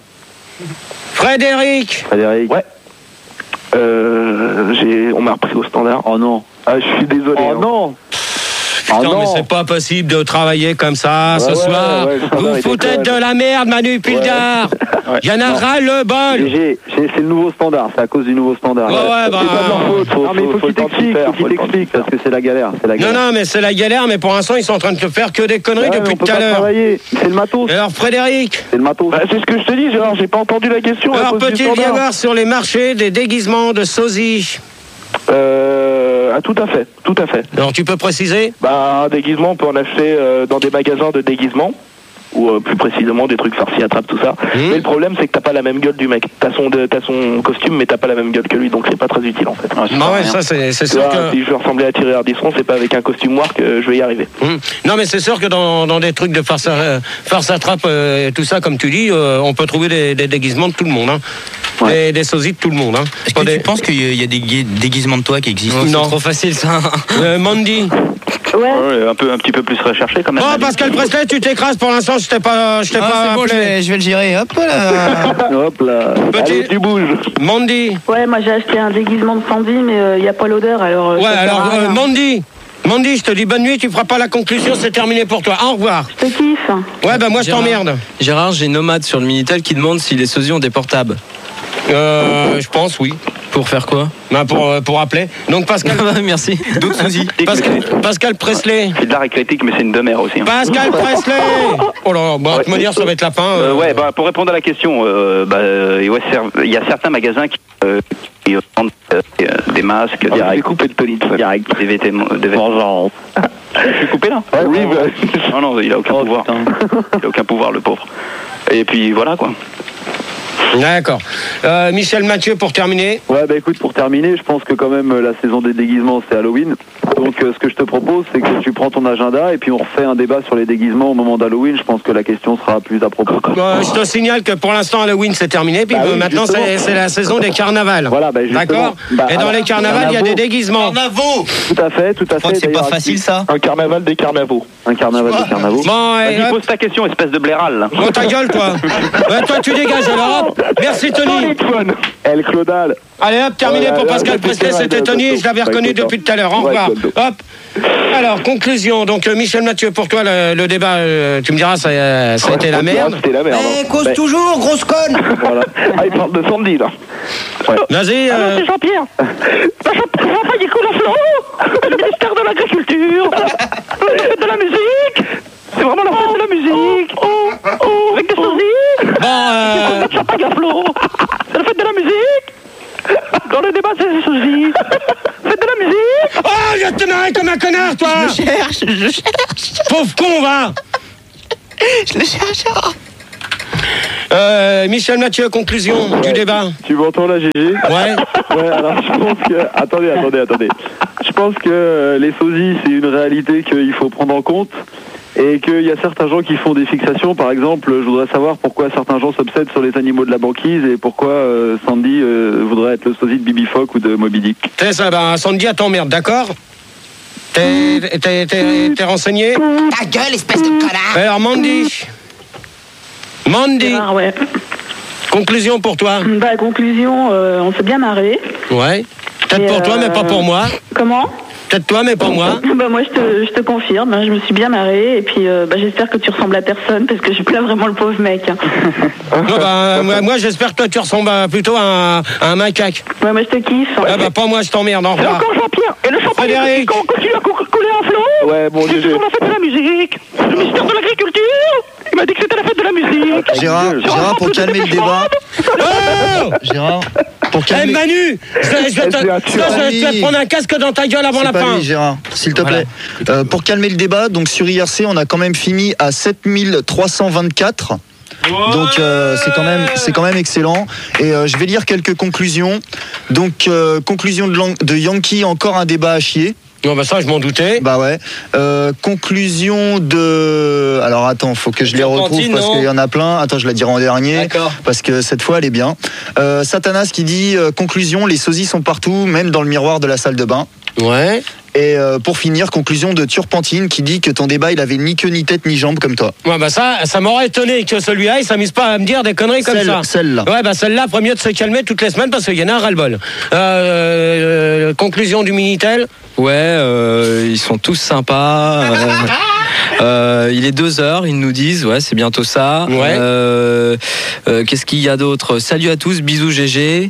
Frédéric. Frédéric. Ouais. Euh, j'ai... On m'a repris au standard. Oh non. Ah, je suis désolé. Oh hein. non. Putain, oh non. mais c'est pas possible de travailler comme ça ouais, ce ouais, soir. Ouais, ouais, vous foutez de la merde, Manu Pildar. Ouais. Il y en a ras le bol. G G, c'est le nouveau standard, c'est à cause du nouveau standard. Ouais, ouais, bah, c'est pas de leur faute. Faut, non, mais il faut, faut qu'il t'explique, faut qu'il t'explique, parce que c'est la galère, c'est la galère. Non, non, mais c'est la galère, mais pour l'instant, ils sont en train de te faire que des conneries ouais, depuis tout à l'heure. C'est le matos. Et alors, Frédéric. C'est le matos. Bah, c'est ce que je te dis, Gérard, j'ai pas entendu la question. Alors, peut-il y avoir sur les marchés des déguisements de sosie? Euh, ah, tout à fait, tout à fait. Alors, tu peux préciser? Bah, un déguisement, on peut en acheter euh, dans des magasins de déguisement. Ou euh, plus précisément des trucs farcis, attrape, tout ça. Mmh. Mais le problème, c'est que t'as pas la même gueule du mec. T'as son, de, t'as son costume, mais t'as pas la même gueule que lui, donc c'est pas très utile en fait. Ah, bah ouais, ça c'est, c'est sûr vois, que... Si je veux ressembler à Thierry Ardisson, c'est pas avec un costume noir que je vais y arriver. Mmh. Non, mais c'est sûr que dans, dans des trucs de farce, euh, farce attrape euh, et tout ça, comme tu dis, euh, on peut trouver des, des déguisements de tout le monde. Hein. Ouais. Des, des sosies de tout le monde. Hein. Est-ce que des... tu penses qu'il y a des déguisements de toi qui existent? Non, c'est trop facile ça. euh, Mandy. Ouais. ouais. Un peu, un petit peu plus recherché quand même. Oh, Pascal Presley, tu t'écrases pour l'instant, je t'ai pas, je t'ai ah, pas c'est bon, je vais, je vais le gérer. Hop là. Hop là. Petit... Allez, tu bouges. Mandy. Ouais, moi j'ai acheté un déguisement de Sandy, mais il euh, n'y a pas l'odeur, alors... Euh, ouais, alors, euh, Mandy. Mandy, je te dis bonne nuit, tu feras pas la conclusion, c'est terminé pour toi. Au revoir. Je te kiffe. Ouais, bah moi je t'emmerde. Gérard, j'ai Nomade sur le Minitel qui demande si les sosies ont des portables. Euh, je pense, oui. Pour faire quoi? Bah pour, pour appeler. Donc Pascal... Merci. D'autres sosies. Pascal, Pascal Presley. C'est de l'art et critique, mais c'est une demeure aussi. Hein. Pascal Presley. Oh là, bah, de toute manière, ça va être la fin. Euh... Euh, ouais, bah, pour répondre à la question, euh, bah, euh, ouais, il y a certains magasins qui, euh, qui vendent euh, des masques, ah, direct. J'ai coupé le Tony, direct, des vêtements. Des vêtements. Je suis coupé là? Ouais, oui, bah... Non, non, il a aucun oh, pouvoir. Putain. Il a aucun pouvoir, le pauvre. Et puis voilà quoi. D'accord. Euh, Michel Mathieu, pour terminer. Ouais, bah écoute, pour terminer, je pense que quand même la saison des déguisements, c'est Halloween. Donc euh, ce que je te propose, c'est que tu prends ton agenda et puis on refait un débat sur les déguisements au moment d'Halloween. Je pense que la question sera plus à propos. Euh, je te signale que pour l'instant, Halloween, c'est terminé. Puis Bah euh, oui, maintenant, justement. c'est, c'est la saison des carnavals. Voilà, bah justement. D'accord. Bah, Et dans alors, les carnavals, il y a des carnavaux. déguisements. Carnavaux. Tout à fait, tout à fait. C'est pas D'ailleurs, facile ça. Un carnaval des carnavaux. Un carnaval des carnavaux. Bon, et, Vas-y, hop. pose ta question, espèce de blairal. là. Bon, ta gueule, toi. Ouais, toi, tu dégages alors. Hop. Merci, Tony. El Claudal. Allez, hop, terminé Oh là pour là, Pascal c'était Prestet. vrai, C'était de- Tony. de- Je l'avais de- reconnu de- depuis tout à l'heure. Au Ouais, revoir. de- Hop. Alors, conclusion. Donc, euh, Michel Mathieu, pour toi, le, le débat, euh, tu me diras, ça, euh, ça a été la merde. C'était la merde. Eh, cause Mais- toujours, grosse conne. Voilà. Ah, il parle de Sandy, là. Vas-y. Alors, euh, c'est Jean-Pierre. Bah, Jean- Jean-Pierre, il coule à flot. Le ministère de l'Agriculture. La fête de la musique. C'est vraiment la fête de la musique. Oh, oh, avec des sosies. Bon, euh, Le champagne à flot. C'est la fête de la musique. Dans le débat, c'est les sosies. Fête de la musique. oh, je te marre comme un connard, toi. Je cherche, je cherche. Pauvre con, va. Je le cherche. Euh, Michel Mathieu, conclusion du débat. Tu m'entends là, Gégé? Ouais. Ouais, alors je pense que... Attendez, attendez, attendez. Je pense que euh, les sosies, c'est une réalité qu'il faut prendre en compte. Et qu'il y a certains gens qui font des fixations. Par exemple, je voudrais savoir pourquoi certains gens s'obsèdent sur les animaux de la banquise et pourquoi euh, Sandy euh, voudrait être le sosie de Bibi Fock ou de Moby Dick. T'es ça, ben, Sandy, à t'emmerde, d'accord? T'es, t'es, t'es, t'es renseigné? Ta gueule, espèce de connard. Alors, Mandy. Mandy, Gérard, ouais. conclusion pour toi? Bah, conclusion, euh, on s'est bien marré. Ouais. Peut-être Et, pour toi, euh, mais pas pour moi. Comment? Peut-être toi, mais pas moi. Bah, moi, je te, je te confirme, hein, je me suis bien marrée. Et puis, euh, bah, j'espère que tu ressembles à personne parce que je plains vraiment le pauvre mec. hein. Non, bah, moi, moi, j'espère que toi, tu ressembles à- plutôt à un, à un macaque. Ouais, moi, je te kiffe. Ah bah, pas moi, je t'emmerde. Au Et revoir. encore Jean-Pierre. Et le champagne Frédéric. qui continue à cou- couler en flot. Ouais, bon, C'est Gégé. toujours la fête de la musique. Le ministère de l'Agriculture. Il m'a dit que c'était la fête de la musique. Gérard, Gérard, pour calmer le débat. Oh Gérard, pour Eh, calmer. Manu, je vais, je vais te, Elle fait un je vais- je vais te tueur. prendre un casque dans ta gueule avant C'est la pas fin. lui, Gérard, s'il te Voilà. plaît. Euh, pour calmer le débat, donc sur I R C, on a quand même fini à sept mille trois cent vingt-quatre. Donc euh, c'est quand même c'est quand même excellent. Et euh, je vais lire quelques conclusions. Donc euh, conclusion de, Lan- de Yankee, encore un débat à chier. Non, bah ça, je m'en doutais. Bah ouais. Euh, conclusion de. Alors attends, faut que je les retrouve Turpentine, parce non qu'il y en a plein. Attends, je la dirai en dernier. D'accord. Parce que cette fois, elle est bien. Euh, Satanas qui dit euh, conclusion, les sosies sont partout, même dans le miroir de la salle de bain. Ouais. Et euh, pour finir, conclusion de Turpentine qui dit que ton débat, il avait ni queue, ni tête, ni jambe comme toi. Ouais, bah ça, ça m'aurait étonné que celui-là, il s'amuse pas à me dire des conneries comme Celle- ça. Celle-là. Ouais, bah celle-là, premier mieux de se calmer toutes les semaines parce qu'il y en a un ras-le-bol. Euh, euh, conclusion du Minitel. Ouais, euh, ils sont tous sympas. euh, euh, il est deux heures, ils nous disent, ouais, c'est bientôt ça. Ouais. Euh, euh, qu'est-ce qu'il y a d'autre? Salut à tous, bisous G G.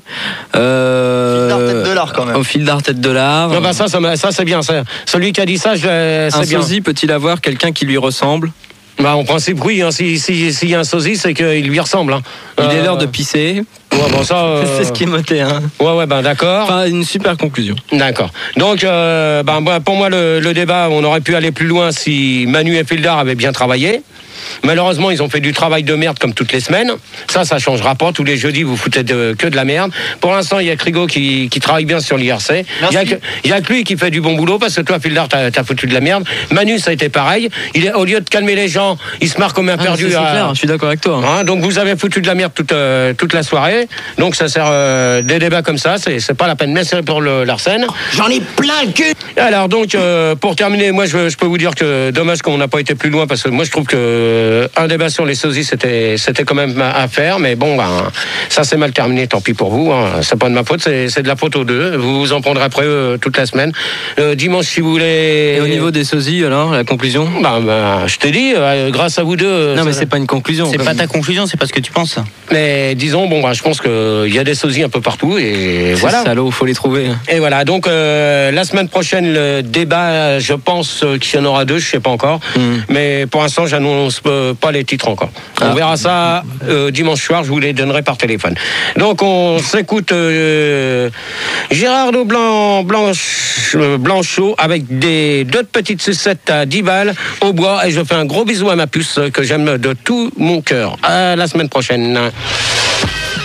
Euh, Fil d'art, tête de l'art, quand même. Au fil d'art, tête de l'art. Non, bah ça, ça, m'a- ça c'est bien. Ça. Celui qui a dit ça, je, Un c'est bien. sosie peut-il avoir quelqu'un qui lui ressemble? Bah, en principe, oui. Hein, si, si, s'il y a un sosie, c'est qu'il lui ressemble. Hein. Il est Euh, l'heure de pisser. Ouais, bon, ça. euh, C'est ce qui est noté. Hein. Ouais, ouais, ben d'accord. Enfin, une super conclusion. D'accord. Donc, euh, ben, moi, pour moi, le, le débat, on aurait pu aller plus loin si Manu et Fildar avaient bien travaillé. Malheureusement, ils ont fait du travail de merde comme toutes les semaines. Ça, ça changera pas. Tous les jeudis, vous foutez de, que de la merde. Pour l'instant, il y a Crigo qui, qui travaille bien sur l'I R C. Il y a que, il y a que lui qui fait du bon boulot parce que toi, Fildar, t'as, t'as foutu de la merde. Manu, ça a été pareil. Il est, au lieu de calmer les gens, il se marre comme un Ah, perdu. c'est à- clair, je suis d'accord avec toi. Hein, donc vous avez foutu de la merde toute, euh, toute la soirée. Donc ça sert euh, des débats comme ça. C'est, c'est pas la peine. Merci pour le, l'Arsène. J'en ai plein le cul. Alors donc euh, pour terminer, moi je, je peux vous dire que dommage qu'on n'a pas été plus loin parce que moi je trouve que euh, un débat sur les sosies c'était c'était quand même à faire, mais bon ben, ça c'est mal terminé, tant pis pour vous. Hein. C'est pas de ma faute, c'est, c'est de la faute aux deux. Vous vous en prendrez après eux toute la semaine. Euh, dimanche si vous voulez. Et au niveau des sosies, alors, la conclusion? Ben, ben, je t'ai dit, euh, grâce à vous deux. euh, Non, mais ça- c'est pas une conclusion. C'est comme- pas ta conclusion, c'est pas ce que tu penses. Mais disons bon ben, je pense que il y a des sosies un peu partout et Ces voilà. salauds, faut les trouver. Et voilà, donc euh, la semaine prochaine, le débat, je pense euh, qu'il y en aura deux, je sais pas encore. Mm. Mais pour l'instant, j'annonce euh, pas les titres encore. On Ah. verra ça euh, dimanche soir, je vous les donnerai par téléphone. Donc on s'écoute euh, Gérardo Blanc, Blanche, euh, Blanchot avec des deux petites sucettes à dix balles au bois. Et je fais un gros bisou à ma puce euh, que j'aime de tout mon cœur. À la semaine prochaine.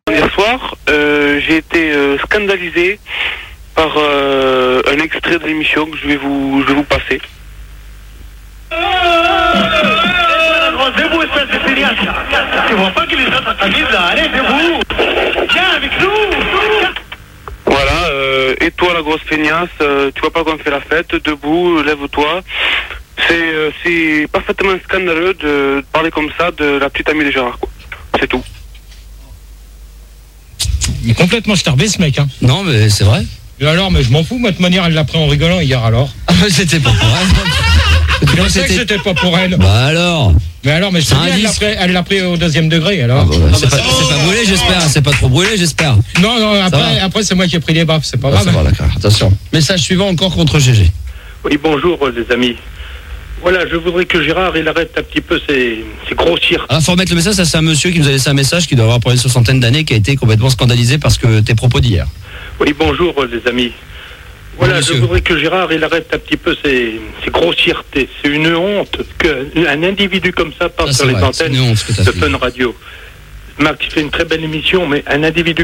Hier soir, euh, j'ai été euh, scandalisé par euh, un extrait de l'émission que je vais vous, je vais vous passer. Debout, espèce de feignasse. Tu vois pas qu'il est dans ta camise là? Allez, debout. Viens avec nous. Voilà, euh, et toi la grosse feignasse, euh, tu vois pas qu'on fait la fête, debout, lève-toi. C'est, euh, c'est parfaitement scandaleux de parler comme ça de la petite amie de Gérard, quoi. C'est tout. Il est complètement starbé ce mec, hein. Non, mais c'est vrai. Et alors, mais je m'en fous, moi, de manière, elle l'a pris en rigolant hier alors. Ah, c'était pas pour elle. Je sais que c'était pas pour elle. Bah alors. Mais alors, mais je sais bien, elle l'a pris, elle l'a pris au deuxième degré alors. Ah bah, c'est, pas, c'est pas brûlé, j'espère. C'est pas trop brûlé, j'espère. Non, non, après, après c'est moi qui ai pris les baffes, c'est pas ah, grave. Ça va, d'accord. Attention. Message suivant encore contre G G. Oui, bonjour les amis. Voilà, je voudrais que Gérard il arrête un petit peu ses, ses grossières. Ah, faut remettre le message, ça c'est un monsieur qui nous a laissé un message qui doit avoir pour une soixantaine d'années, qui a été complètement scandalisé parce que tes propos d'hier. Oui, bonjour les amis. Voilà, je voudrais que Gérard il arrête un petit peu ses, ses grossièretés. C'est une honte qu'un individu comme ça passe ah, sur les vrai, antennes honte, de Fun Radio. Marc, il fait une très belle émission, mais un individu